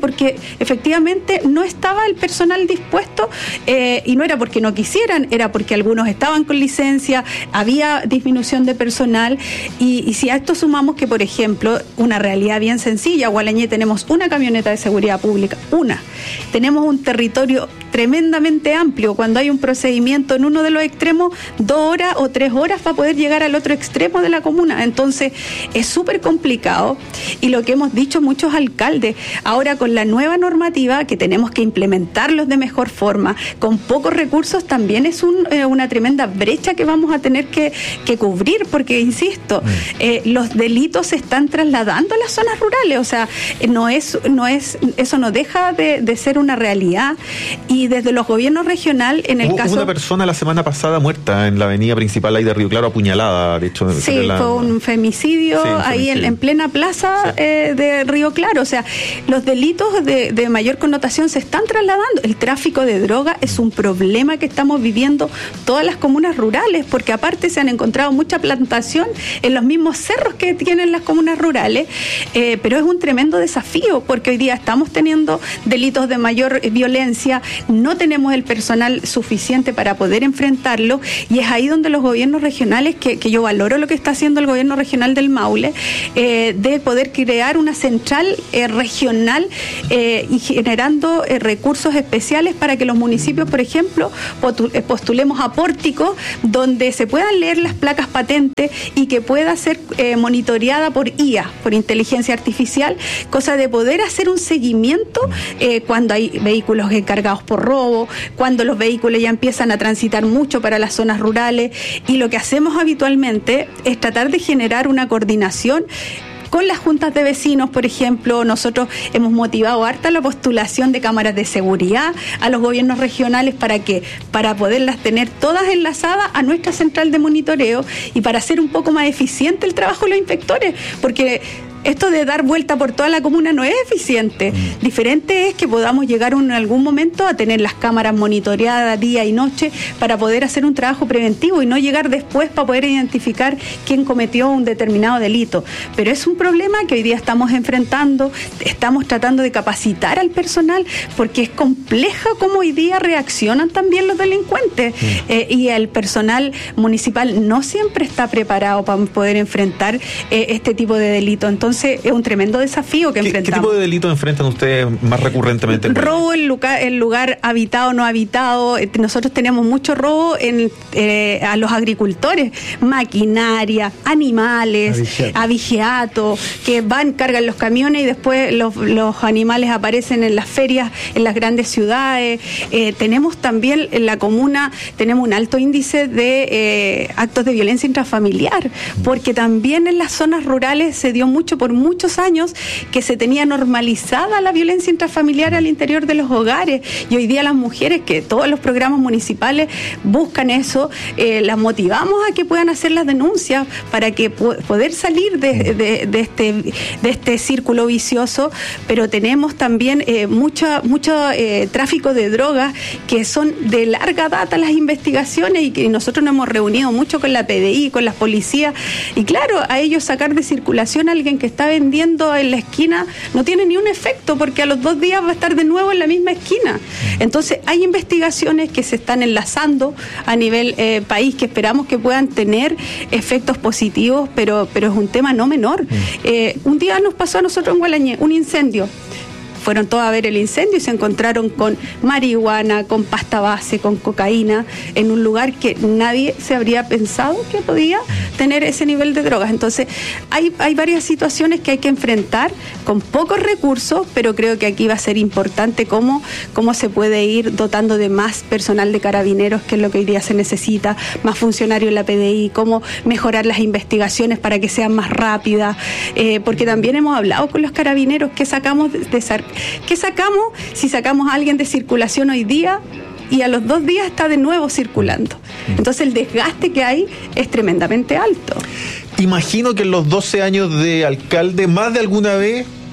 Speaker 9: porque efectivamente no estaba el personal dispuesto, eh, y no era porque no quisieran, era porque algunos estaban con licencia, había disminución de personal, y, y si a esto sumamos que, por ejemplo, una realidad bien sencilla, Gualañé tenemos una camioneta de seguridad pública, una, tenemos un territorio tremendamente amplio. Cuando hay un procedimiento en uno de los extremos, dos horas o tres horas para poder llegar al otro extremo de la comuna. Entonces es súper complicado, y lo que hemos dicho muchos alcaldes, ahora con la nueva normativa que tenemos que implementarlos de mejor forma, con pocos recursos, también es un, eh, una tremenda brecha que vamos a tener que, que cubrir, porque insisto, eh, los delitos se están trasladando a las zonas rurales, o sea, no es, no es, eso no deja de, de ser una realidad. Y desde los gobiernos regionales, en el
Speaker 7: Hubo
Speaker 9: caso...
Speaker 7: una persona la semana pasada muerta en la avenida principal ahí de Río Claro, apuñalada, de hecho.
Speaker 9: Sí,
Speaker 7: la...
Speaker 9: fue un femicidio,
Speaker 7: sí, un
Speaker 9: ahí
Speaker 7: femicidio.
Speaker 9: En, en plena plaza sí. eh, de Río Claro. O sea, los delitos de, de mayor connotación se están trasladando. El tráfico de droga es un problema que estamos viviendo todas las comunas rurales, porque aparte se han encontrado mucha plantación en los mismos cerros que tienen las comunas rurales, eh, pero es un tremendo desafío, porque hoy día estamos teniendo delitos de mayor eh, violencia, no tenemos el personal suficiente para poder enfrentarlo, y es ahí donde los gobiernos regionales, que, que yo valoro lo que está haciendo el gobierno regional del Maule, eh, de poder crear una central eh, regional eh, y generando eh, recursos especiales para que los municipios, por ejemplo, postulemos a pórticos donde se puedan leer las placas patentes y que pueda ser eh, monitoreada por I A, por inteligencia artificial, cosa de poder hacer un seguimiento eh, cuando hay vehículos encargados por robo, cuando los vehículos ya empiezan a transitar mucho para las zonas rurales, y lo que hacemos habitualmente es tratar de generar una coordinación con las juntas de vecinos. Por ejemplo, nosotros hemos motivado harta la postulación de cámaras de seguridad a los gobiernos regionales, para que para poderlas tener todas enlazadas a nuestra central de monitoreo y para hacer un poco más eficiente el trabajo de los inspectores, porque esto de dar vuelta por toda la comuna no es eficiente. Mm. Diferente es que podamos llegar en algún momento a tener las cámaras monitoreadas día y noche para poder hacer un trabajo preventivo y no llegar después para poder identificar quién cometió un determinado delito. Pero es un problema que hoy día estamos enfrentando, estamos tratando de capacitar al personal, porque es compleja cómo hoy día reaccionan también los delincuentes. Mm. Eh, y el personal municipal no siempre está preparado para poder enfrentar eh, este tipo de delito. Entonces, es un tremendo desafío que
Speaker 7: ¿Qué,
Speaker 9: enfrentamos.
Speaker 7: ¿Qué tipo de delitos enfrentan ustedes más recurrentemente?
Speaker 9: Robo en lugar, en lugar habitado o no habitado. Nosotros tenemos mucho robo en, eh, a los agricultores, maquinaria, animales, avigiato. avigiato, que van, cargan los camiones y después los, los animales aparecen en las ferias, en las grandes ciudades. Eh, tenemos también en la comuna, tenemos un alto índice de eh, actos de violencia intrafamiliar, porque también en las zonas rurales se dio mucho por muchos años que se tenía normalizada la violencia intrafamiliar al interior de los hogares, y hoy día las mujeres, que todos los programas municipales buscan eso, eh, las motivamos a que puedan hacer las denuncias para que po- poder salir de, de, de, este, de este círculo vicioso. Pero tenemos también eh, mucho, mucho eh, tráfico de drogas, que son de larga data las investigaciones, y que nosotros nos hemos reunido mucho con la P D I, con las policías, y claro, a ellos sacar de circulación a alguien que está vendiendo en la esquina no tiene ni un efecto, porque a los dos días va a estar de nuevo en la misma esquina. Entonces hay investigaciones que se están enlazando a nivel eh, país, que esperamos que puedan tener efectos positivos, pero, pero es un tema no menor. Eh, un día nos pasó a nosotros en Gualañé un incendio. Fueron todos a ver el incendio y se encontraron con marihuana, con pasta base, con cocaína, en un lugar que nadie se habría pensado que podía tener ese nivel de drogas. Entonces, hay, hay varias situaciones que hay que enfrentar con pocos recursos, pero creo que aquí va a ser importante cómo, cómo se puede ir dotando de más personal de carabineros, que es lo que hoy día se necesita, más funcionarios en la P D I, cómo mejorar las investigaciones para que sean más rápidas, eh, porque también hemos hablado con los carabineros que sacamos de, de ¿Qué sacamos si sacamos a alguien de circulación hoy día y a los dos días está de nuevo circulando? Entonces el desgaste que hay es tremendamente alto.
Speaker 7: Imagino que en los doce años de alcalde, más de alguna vez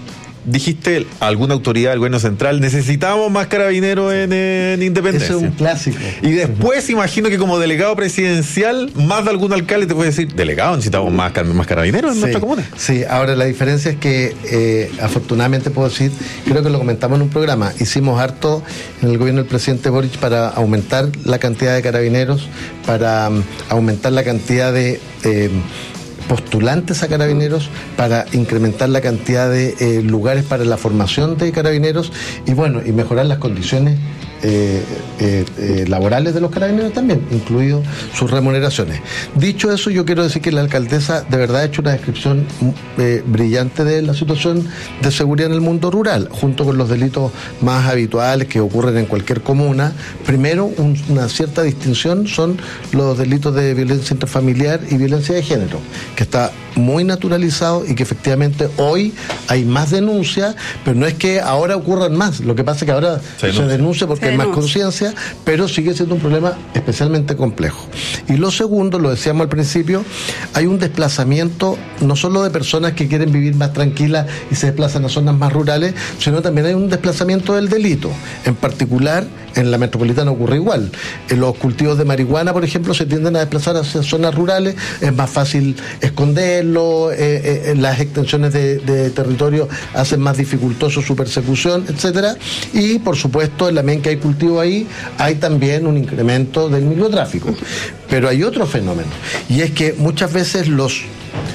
Speaker 7: dijiste alguna autoridad del gobierno central, necesitamos más carabineros en, en Independencia.
Speaker 8: Ese es un clásico.
Speaker 7: Y después imagino que como delegado presidencial, más de algún alcalde te puede decir, delegado, necesitamos más, más carabineros en
Speaker 8: sí,
Speaker 7: nuestra comuna.
Speaker 8: Sí, ahora la diferencia es que eh, afortunadamente puedo decir, creo que lo comentamos en un programa, hicimos harto en el gobierno del presidente Boric para aumentar la cantidad de carabineros, para um, aumentar la cantidad de eh, postulantes a carabineros, para incrementar la cantidad de eh, lugares para la formación de carabineros y bueno, y mejorar las condiciones Eh, eh, eh, laborales de los carabineros también, incluido sus remuneraciones. Dicho eso, yo quiero decir que la alcaldesa de verdad ha hecho una descripción eh, brillante de la situación de seguridad en el mundo rural, junto con los delitos más habituales que ocurren en cualquier comuna. Primero, un, una cierta distinción son los delitos de violencia intrafamiliar y violencia de género, que está muy naturalizado y que efectivamente hoy hay más denuncias, pero no es que ahora ocurran más, lo que pasa es que ahora se denuncia, se denuncia porque se hay denuncia. más conciencia, pero sigue siendo un problema especialmente complejo. Y lo segundo, lo decíamos al principio, hay un desplazamiento no solo de personas que quieren vivir más tranquilas y se desplazan a zonas más rurales, sino también hay un desplazamiento del delito. En particular, en la metropolitana ocurre igual. En los cultivos de marihuana, por ejemplo, se tienden a desplazar hacia zonas rurales, es más fácil esconderlo, eh, eh, las extensiones de, de territorio hacen más dificultoso su persecución, etcétera. Y, por supuesto, en la medida en que hay cultivo ahí, hay también un incremento del microtráfico. Pero hay otro fenómeno, y es que muchas veces los,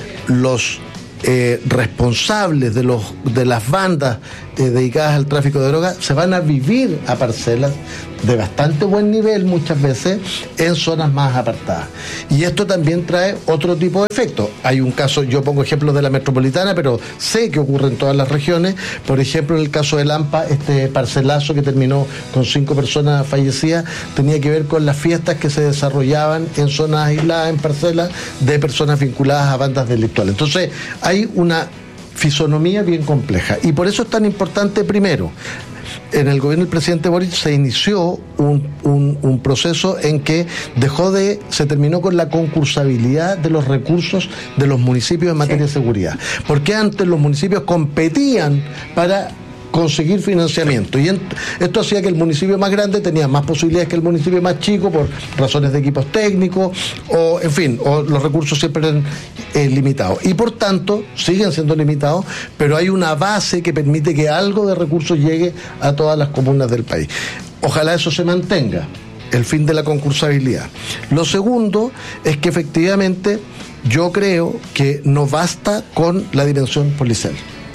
Speaker 8: los eh, responsables de, los, de las bandas eh, dedicadas al tráfico de drogas se van a vivir a parcelas de bastante buen nivel muchas veces en zonas más apartadas. Y esto también trae otro tipo de efectos. Hay un caso, yo pongo ejemplos de la metropolitana, pero sé que ocurre en todas las regiones. Por ejemplo, en el caso de Lampa, este parcelazo que terminó con cinco personas fallecidas tenía que ver con las fiestas que se desarrollaban en zonas aisladas, en parcelas de personas vinculadas a bandas delictuales. Entonces, hay una fisonomía bien compleja. Y por eso es tan importante, primero, en el gobierno del presidente Boric se inició un, un, un proceso en que dejó de, se terminó con la concursabilidad de los recursos de los municipios en materia sí. de seguridad. Porque antes los municipios competían para conseguir financiamiento y en, esto hacía que el municipio más grande tenía más posibilidades que el municipio más chico por razones de equipos técnicos o en fin, o los recursos siempre eran eh, limitados y por tanto siguen siendo limitados, pero hay una base que permite que algo de recursos llegue a todas las comunas del país. Ojalá eso se mantenga, el fin de la concursabilidad. Lo segundo es que efectivamente yo creo que no basta con la dimensión policial.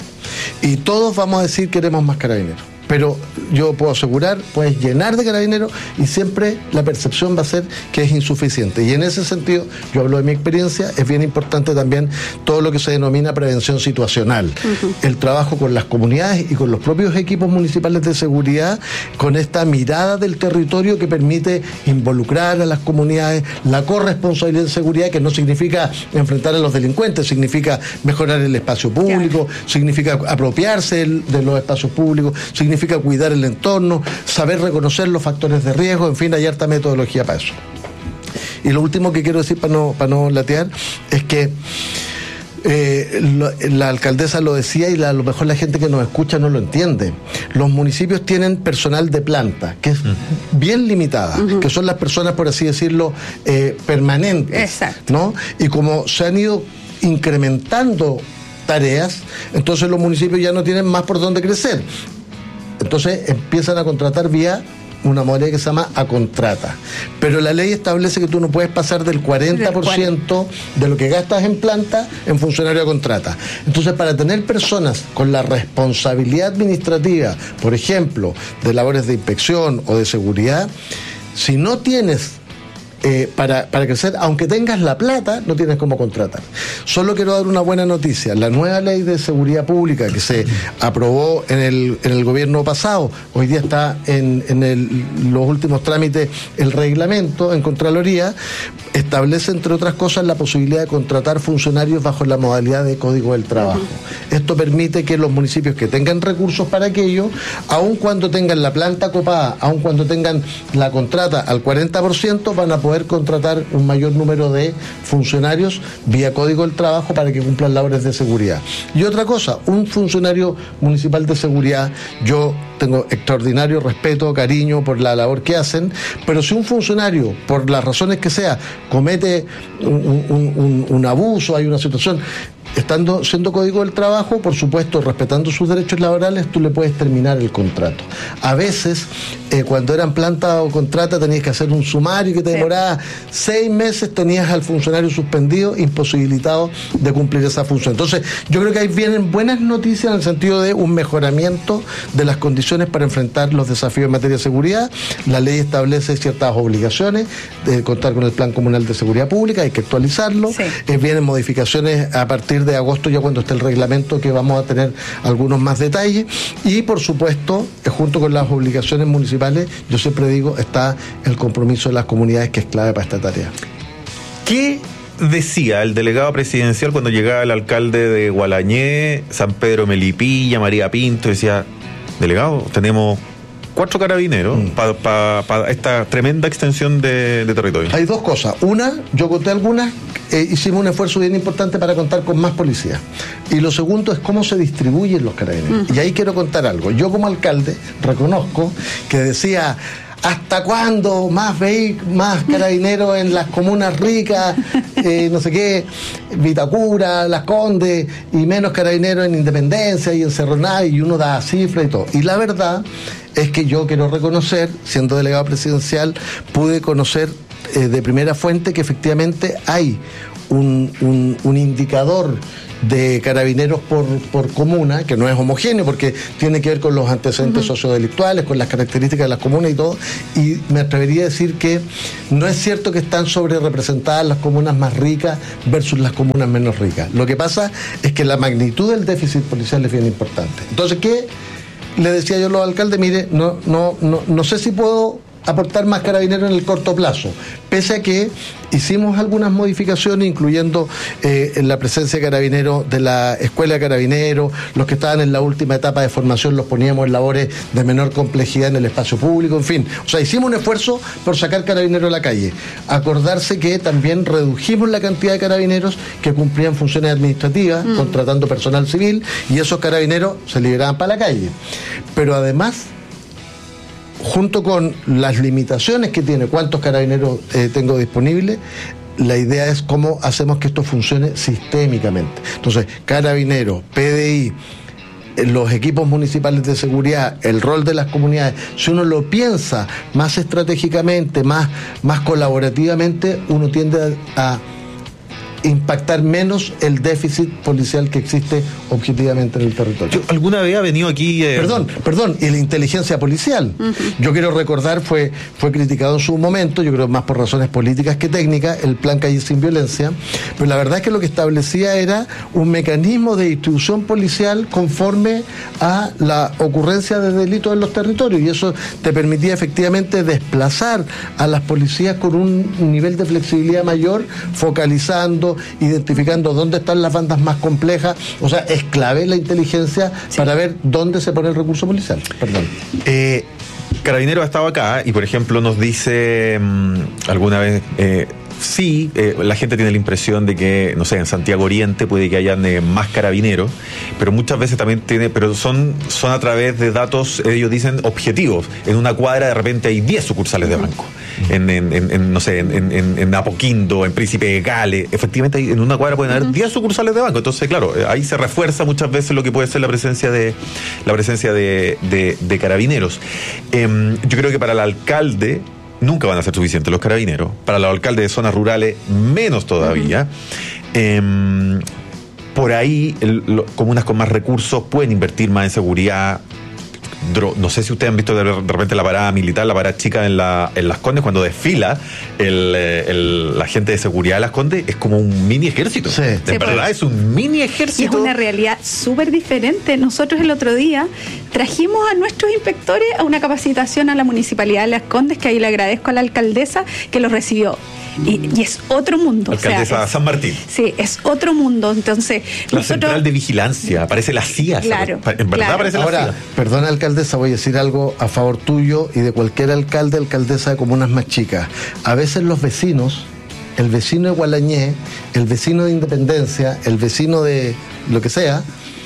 Speaker 8: Y todos vamos a decir queremos más carabineros. Pero yo puedo asegurar, puedes llenar de carabineros y siempre la percepción va a ser que es insuficiente. Y en ese sentido, yo hablo de mi experiencia, es bien importante también todo lo que se denomina prevención situacional. Uh-huh. El trabajo con las comunidades y con los propios equipos municipales de seguridad, con esta mirada del territorio que permite involucrar a las comunidades, la corresponsabilidad de seguridad, que no significa enfrentar a los delincuentes, significa mejorar el espacio público, yeah. significa apropiarse de los espacios públicos, significa significa cuidar el entorno, saber reconocer los factores de riesgo, en fin, hay harta metodología para eso. Y lo último que quiero decir para no, para no latear es que eh, lo, la alcaldesa lo decía y la, a lo mejor la gente que nos escucha no lo entiende. Los municipios tienen personal de planta, que es uh-huh. bien limitada, uh-huh. que son las personas, por así decirlo, eh, permanentes.
Speaker 9: Exacto.
Speaker 8: ¿No? Y como se han ido incrementando tareas, entonces los municipios ya no tienen más por dónde crecer. Entonces empiezan a contratar vía una modalidad que se llama a contrata. Pero la ley establece que tú no puedes pasar del cuarenta por ciento de lo que gastas en planta en funcionario a contrata. Entonces, para tener personas con la responsabilidad administrativa, por ejemplo, de labores de inspección o de seguridad, si no tienes Eh, para, para crecer, aunque tengas la plata, no tienes cómo contratar. Solo quiero dar una buena noticia. La nueva ley de seguridad pública que se aprobó en el, en el gobierno pasado, hoy día está en, en el, los últimos trámites el reglamento en Contraloría, establece, entre otras cosas, la posibilidad de contratar funcionarios bajo la modalidad de Código del Trabajo. Uh-huh. Esto permite que los municipios que tengan recursos para aquello, aun cuando tengan la planta copada, aun cuando tengan la contrata al cuarenta por ciento, van a poder poder contratar un mayor número de funcionarios vía Código del Trabajo para que cumplan labores de seguridad. Y otra cosa, un funcionario municipal de seguridad, yo tengo extraordinario respeto, cariño por la labor que hacen, pero si un funcionario, por las razones que sea, comete un, un, un, un abuso, hay una situación, estando siendo Código del Trabajo, por supuesto, respetando sus derechos laborales, tú le puedes terminar el contrato. A veces, eh, cuando eran planta o contrata, tenías que hacer un sumario que te demoraba sí. seis meses, tenías al funcionario suspendido, imposibilitado de cumplir esa función. Entonces, yo creo que ahí vienen buenas noticias en el sentido de un mejoramiento de las condiciones para enfrentar los desafíos en materia de seguridad. La ley establece ciertas obligaciones de contar con el Plan Comunal de Seguridad Pública, hay que actualizarlo. Sí. Eh, vienen modificaciones a partir de agosto, ya cuando esté el reglamento, que vamos a tener algunos más detalles, y por supuesto, junto con las obligaciones municipales, yo siempre digo, está el compromiso de las comunidades, que es clave para esta tarea.
Speaker 7: ¿Qué decía el delegado presidencial cuando llegaba el alcalde de Gualañé, San Pedro Melipilla, María Pinto? Decía, delegado, tenemos cuatro carabineros mm. para pa, pa esta tremenda extensión de, de territorio.
Speaker 8: Hay dos cosas. Una, yo conté algunas, eh, hicimos un esfuerzo bien importante para contar con más policías. Y lo segundo es cómo se distribuyen los carabineros. Mm. Y ahí quiero contar algo. Yo como alcalde reconozco que decía, ¿hasta cuándo más veis más carabineros en las comunas ricas, eh, no sé qué, Vitacura, Las Condes, y menos carabineros en Independencia y en Cerro y uno da cifras y todo? Y la verdad es que yo quiero reconocer, siendo delegado presidencial, pude conocer eh, de primera fuente que efectivamente hay un, un, un indicador de carabineros por, por comuna, que no es homogéneo porque tiene que ver con los antecedentes uh-huh. sociodelictuales, con las características de las comunas y todo, y me atrevería a decir que no es cierto que están sobre representadas las comunas más ricas versus las comunas menos ricas. Lo que pasa es que la magnitud del déficit policial es bien importante. Entonces, ¿qué le decía yo a los alcaldes? Mire, no, no, no, no sé si puedo aportar más carabineros en el corto plazo, pese a que hicimos algunas modificaciones, incluyendo eh, la presencia de carabineros de la escuela de carabineros, los que estaban en la última etapa de formación los poníamos en labores de menor complejidad en el espacio público, en fin, o sea, hicimos un esfuerzo por sacar carabineros a la calle. Acordarse que también redujimos la cantidad de carabineros que cumplían funciones administrativas, mm. contratando personal civil, y esos carabineros se liberaban para la calle. Pero además, junto con las limitaciones que tiene, cuántos carabineros eh, tengo disponibles, la idea es cómo hacemos que esto funcione sistémicamente. Entonces, carabineros, P D I, los equipos municipales de seguridad, el rol de las comunidades, si uno lo piensa más estratégicamente, más, más colaborativamente, uno tiende a, a impactar menos el déficit policial que existe objetivamente en el territorio.
Speaker 7: Yo alguna vez ha venido aquí... Eh...
Speaker 8: Perdón, perdón, y la inteligencia policial. Uh-huh. Yo quiero recordar, fue, fue criticado en su momento, yo creo más por razones políticas que técnicas, el Plan Calle Sin Violencia, pero la verdad es que lo que establecía era un mecanismo de distribución policial conforme a la ocurrencia de delitos en los territorios, y eso te permitía efectivamente desplazar a las policías con un nivel de flexibilidad mayor, focalizando, identificando dónde están las bandas más complejas. O sea, es clave la inteligencia sí. para ver dónde se pone el recurso policial. Perdón.
Speaker 7: Eh, Carabinero ha estado acá y, por ejemplo, nos dice mmm, alguna vez... Eh, Sí, eh, la gente tiene la impresión de que, no sé, en Santiago Oriente puede que hayan eh, más carabineros, pero muchas veces también tiene, pero son, son a través de datos, ellos dicen, objetivos. En una cuadra de repente hay diez sucursales de banco. En, en, en no sé, en, en, en Apoquindo, en Príncipe de Gales, efectivamente hay, en una cuadra pueden haber diez sucursales de banco. Entonces, claro, ahí se refuerza muchas veces lo que puede ser la presencia de la presencia de, de, de carabineros. Eh, yo creo que para el alcalde nunca van a ser suficientes los carabineros. Para los alcaldes de zonas rurales, menos todavía. Uh-huh. Eh, por ahí, el, lo, comunas con más recursos pueden invertir más en seguridad. Dro, no sé si ustedes han visto de repente la parada militar, la parada chica en, la, en Las Condes, cuando desfila el, el, la gente de seguridad de Las Condes, es como un mini ejército. Sí. De sí, verdad, pues, es un mini ejército.
Speaker 9: Y es una realidad súper diferente. Nosotros el otro día trajimos a nuestros inspectores a una capacitación a la Municipalidad de Las Condes, que ahí le agradezco a la alcaldesa que los recibió Y, y es otro mundo.
Speaker 7: Alcaldesa
Speaker 9: o sea, es,
Speaker 7: San Martín.
Speaker 9: Sí, es otro mundo. Entonces,
Speaker 7: la
Speaker 9: nosotros,
Speaker 7: central de vigilancia, aparece la C I A.
Speaker 9: Claro,
Speaker 7: ¿sabes? En verdad
Speaker 9: claro.
Speaker 7: aparece la
Speaker 8: Ahora,
Speaker 7: C I A.
Speaker 8: perdona, alcaldesa, voy a decir algo a favor tuyo y de cualquier alcalde, alcaldesa de comunas más chicas. A veces los vecinos, el vecino de Gualañé, el vecino de Independencia, el vecino de lo que sea,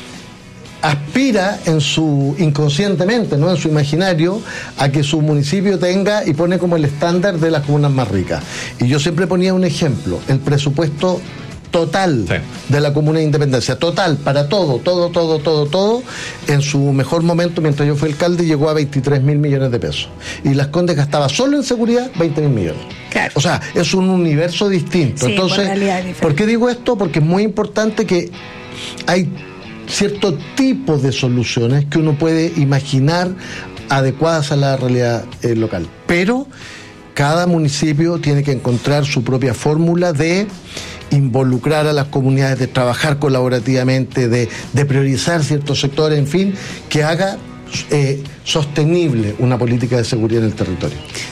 Speaker 8: aspira en su inconscientemente, ¿no?, en su imaginario, a que su municipio tenga y pone como el estándar de las comunas más ricas. Y yo siempre ponía un ejemplo, el presupuesto total sí. de la comuna de Independencia, total, para todo, todo, todo, todo, todo, en su mejor momento, mientras yo fui alcalde, llegó a veintitrés mil millones de pesos. Y Las Condes gastaba solo en seguridad veinte mil millones.
Speaker 9: Claro.
Speaker 8: O sea, es un universo distinto.
Speaker 9: Sí,
Speaker 8: Entonces, ¿por qué digo esto? Porque es muy importante que hay cierto tipo de soluciones que uno puede imaginar adecuadas a la realidad eh, local. Pero cada municipio tiene que encontrar su propia fórmula de involucrar a las comunidades, de trabajar colaborativamente, de, de priorizar ciertos sectores, en fin, que haga eh, sostenible una política de seguridad en el territorio.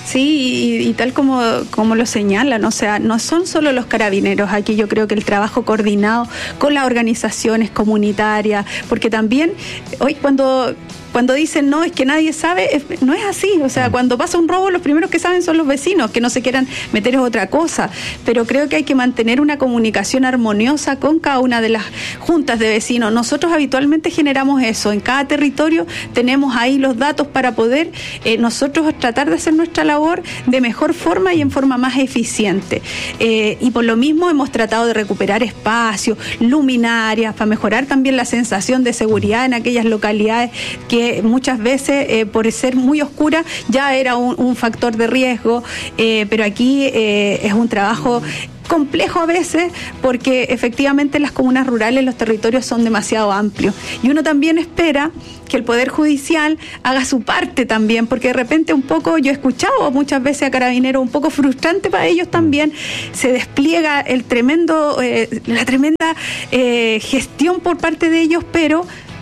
Speaker 9: Sí, y, y tal como, como lo señalan, o sea, no son solo los carabineros, aquí yo creo que el trabajo coordinado con las organizaciones comunitarias, porque también hoy cuando... Cuando dicen, no, es que nadie sabe, es, no es así. O sea, cuando pasa un robo, los primeros que saben son los vecinos, que no se quieran meter es otra cosa. Pero creo que hay que mantener una comunicación armoniosa con cada una de las juntas de vecinos. Nosotros habitualmente generamos eso. En cada territorio tenemos ahí los datos para poder eh, nosotros tratar de hacer nuestra labor de mejor forma y en forma más eficiente. Eh, y por lo mismo hemos tratado de recuperar espacios, luminarias, para mejorar también la sensación de seguridad en aquellas localidades que muchas veces eh, por ser muy oscura ya era un, un factor de riesgo, eh, pero aquí eh, es un trabajo complejo a veces porque efectivamente las comunas rurales, los territorios son demasiado amplios y uno también espera que el Poder Judicial haga su parte también, porque de repente un poco, yo he escuchado muchas veces a Carabineros un poco frustrante para ellos también, se despliega el tremendo, eh, la tremenda eh, gestión por parte de ellos, pero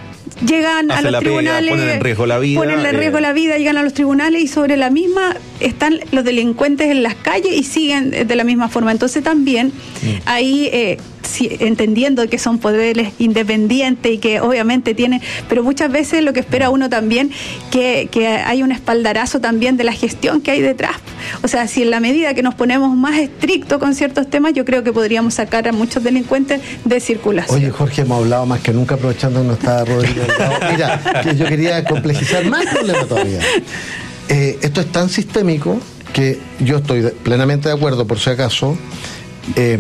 Speaker 9: llegan
Speaker 7: Hace
Speaker 9: a los tribunales,
Speaker 7: pega, ponen en riesgo la vida,
Speaker 9: ponen en riesgo
Speaker 7: eh.
Speaker 9: la vida, llegan a los tribunales y sobre la misma están los delincuentes en las calles y siguen de la misma forma. Entonces también mm. ahí eh, sí, entendiendo que son poderes independientes y que obviamente tienen, pero muchas veces lo que espera uno también que, que hay un espaldarazo también de la gestión que hay detrás. O sea, si en la medida que nos ponemos más estrictos con ciertos temas, yo creo que podríamos sacar a muchos delincuentes de circulación.
Speaker 8: Oye, Jorge, hemos hablado más que nunca, aprovechando que no está Rodrigo. Mira, que yo quería complejizar más el problema todavía. Eh, esto es tan sistémico que yo estoy de, plenamente de acuerdo, por si acaso, eh,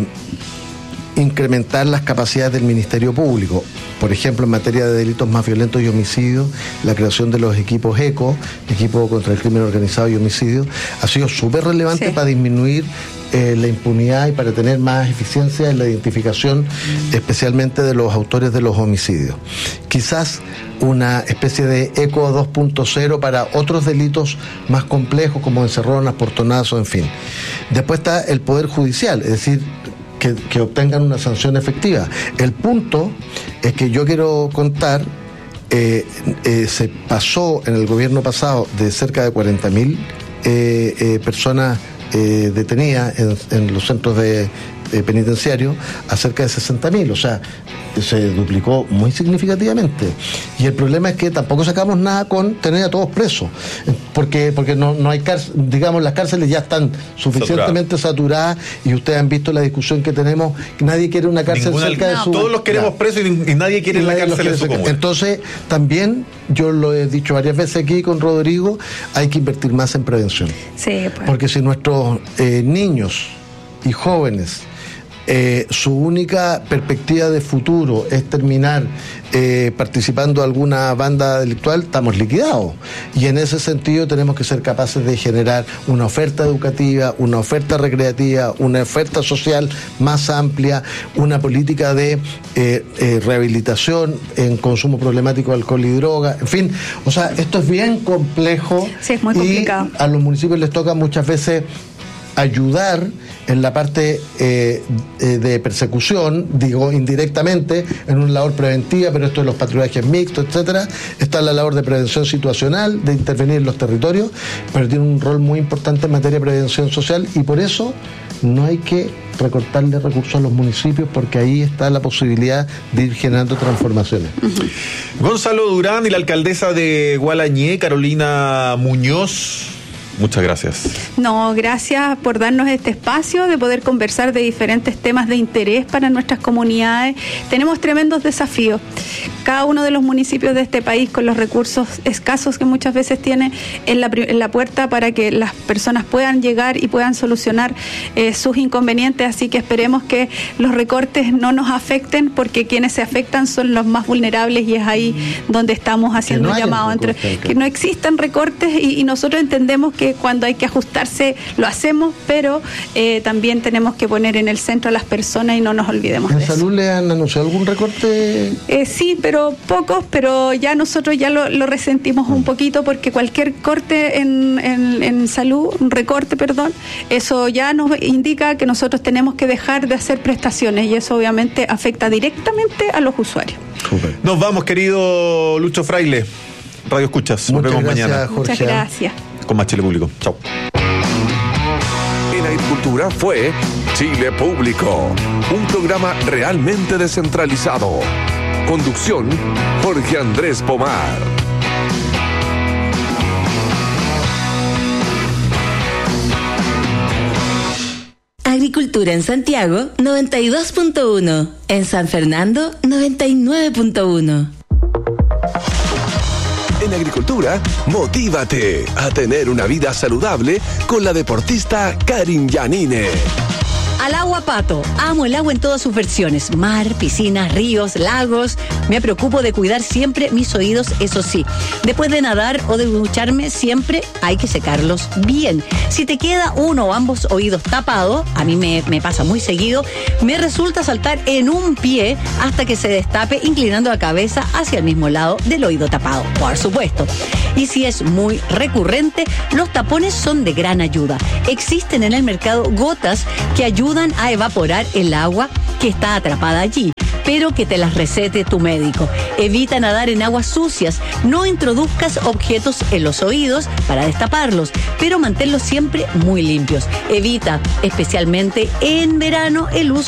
Speaker 8: incrementar las capacidades del Ministerio Público. Por ejemplo, en materia de delitos más violentos y homicidios, la creación de los equipos ECO, equipo contra el crimen organizado y homicidio, ha sido súper relevante sí. para disminuir eh, la impunidad y para tener más eficiencia en la identificación, mm. especialmente de los autores de los homicidios. Quizás una especie de ECO dos punto cero para otros delitos más complejos como encerronas, portonazos, en fin. Después está el Poder Judicial, es decir, Que, que obtengan una sanción efectiva. El punto es que yo quiero contar, eh, eh, se pasó en el gobierno pasado de cerca de cuarenta mil eh, eh, personas eh, detenidas en, en los centros de eh, penitenciarios a cerca de sesenta mil, o sea, se duplicó muy significativamente. Y el problema es que tampoco sacamos nada con tener a todos presos, porque porque no, no hay cárcel, digamos, las cárceles ya están suficientemente saturadas, y ustedes han visto la discusión que tenemos, nadie quiere una cárcel Ninguna, cerca de su...
Speaker 7: Todos los queremos claro. presos y, y nadie quiere y la cárcel en su comuna.
Speaker 8: Entonces, también, yo lo he dicho varias veces aquí con Rodrigo, hay que invertir más en prevención.
Speaker 9: Sí, pues.
Speaker 8: Porque si nuestros eh, niños y jóvenes Eh, su única perspectiva de futuro es terminar eh, participando de alguna banda delictual, estamos liquidados. Y en ese sentido tenemos que ser capaces de generar una oferta educativa, una oferta recreativa, una oferta social más amplia, una política de eh, eh, rehabilitación en consumo problemático de alcohol y droga, en fin, o sea, esto es bien complejo.
Speaker 9: Sí, es muy complicado.
Speaker 8: Y a los municipios les toca muchas veces ayudar en la parte eh, de persecución, digo indirectamente, en una labor preventiva, pero esto de los patrullajes mixtos, etcétera. Está la labor de prevención situacional, de intervenir en los territorios, pero tiene un rol muy importante en materia de prevención social, y por eso no hay que recortarle recursos a los municipios porque ahí está la posibilidad de ir generando transformaciones.
Speaker 7: Uh-huh. Gonzalo Durán y la alcaldesa de Gualañé, Carolina Muñoz, muchas gracias.
Speaker 9: No, gracias por darnos este espacio de poder conversar de diferentes temas de interés para nuestras comunidades. Tenemos tremendos desafíos. Cada uno de los municipios de este país, con los recursos escasos que muchas veces tiene en la, en la puerta para que las personas puedan llegar y puedan solucionar eh, sus inconvenientes. Así que esperemos que los recortes no nos afecten, porque quienes se afectan son los más vulnerables, y es ahí donde estamos haciendo un llamado entre que no existan recortes, y, y nosotros entendemos que cuando hay que ajustarse lo hacemos, pero eh, también tenemos que poner en el centro a las personas y no nos olvidemos
Speaker 8: de
Speaker 9: eso.
Speaker 8: ¿En salud le han anunciado algún recorte?
Speaker 9: Eh, sí, pero pocos, pero ya nosotros ya lo, lo resentimos un poquito, porque cualquier corte en, en, en salud, un recorte, perdón, eso ya nos indica que nosotros tenemos que dejar de hacer prestaciones, y eso obviamente afecta directamente a los usuarios.
Speaker 7: Super. Nos vamos, querido Lucho Fraile. Radio Escuchas. Nos vemos
Speaker 8: gracias,
Speaker 7: mañana.
Speaker 8: Jorge.
Speaker 9: Muchas gracias.
Speaker 7: Con más Chile Público. Chao.
Speaker 4: En Agricultura fue Chile Público, un programa realmente descentralizado. Conducción, Jorge Andrés Pomar.
Speaker 5: Agricultura en Santiago, noventa y dos punto uno. En San Fernando, noventa y nueve punto uno.
Speaker 4: En Agricultura, motívate a tener una vida saludable con la deportista Karin Yanine.
Speaker 10: Al agua, Pato. Amo el agua en todas sus versiones. Mar, piscinas, ríos, lagos. Me preocupo de cuidar siempre mis oídos, eso sí. Después de nadar o de ducharme, siempre hay que secarlos bien. Si te queda uno o ambos oídos tapados, a mí me, me pasa muy seguido, me resulta saltar en un pie hasta que se destape, inclinando la cabeza hacia el mismo lado del oído tapado, por supuesto. Y si es muy recurrente, los tapones son de gran ayuda. Existen en el mercado gotas que ayudan a evaporar el agua que está atrapada allí, pero que te las recete tu médico. Evita nadar en aguas sucias, no introduzcas objetos en los oídos para destaparlos, pero manténlos siempre muy limpios. Evita, especialmente en verano, el uso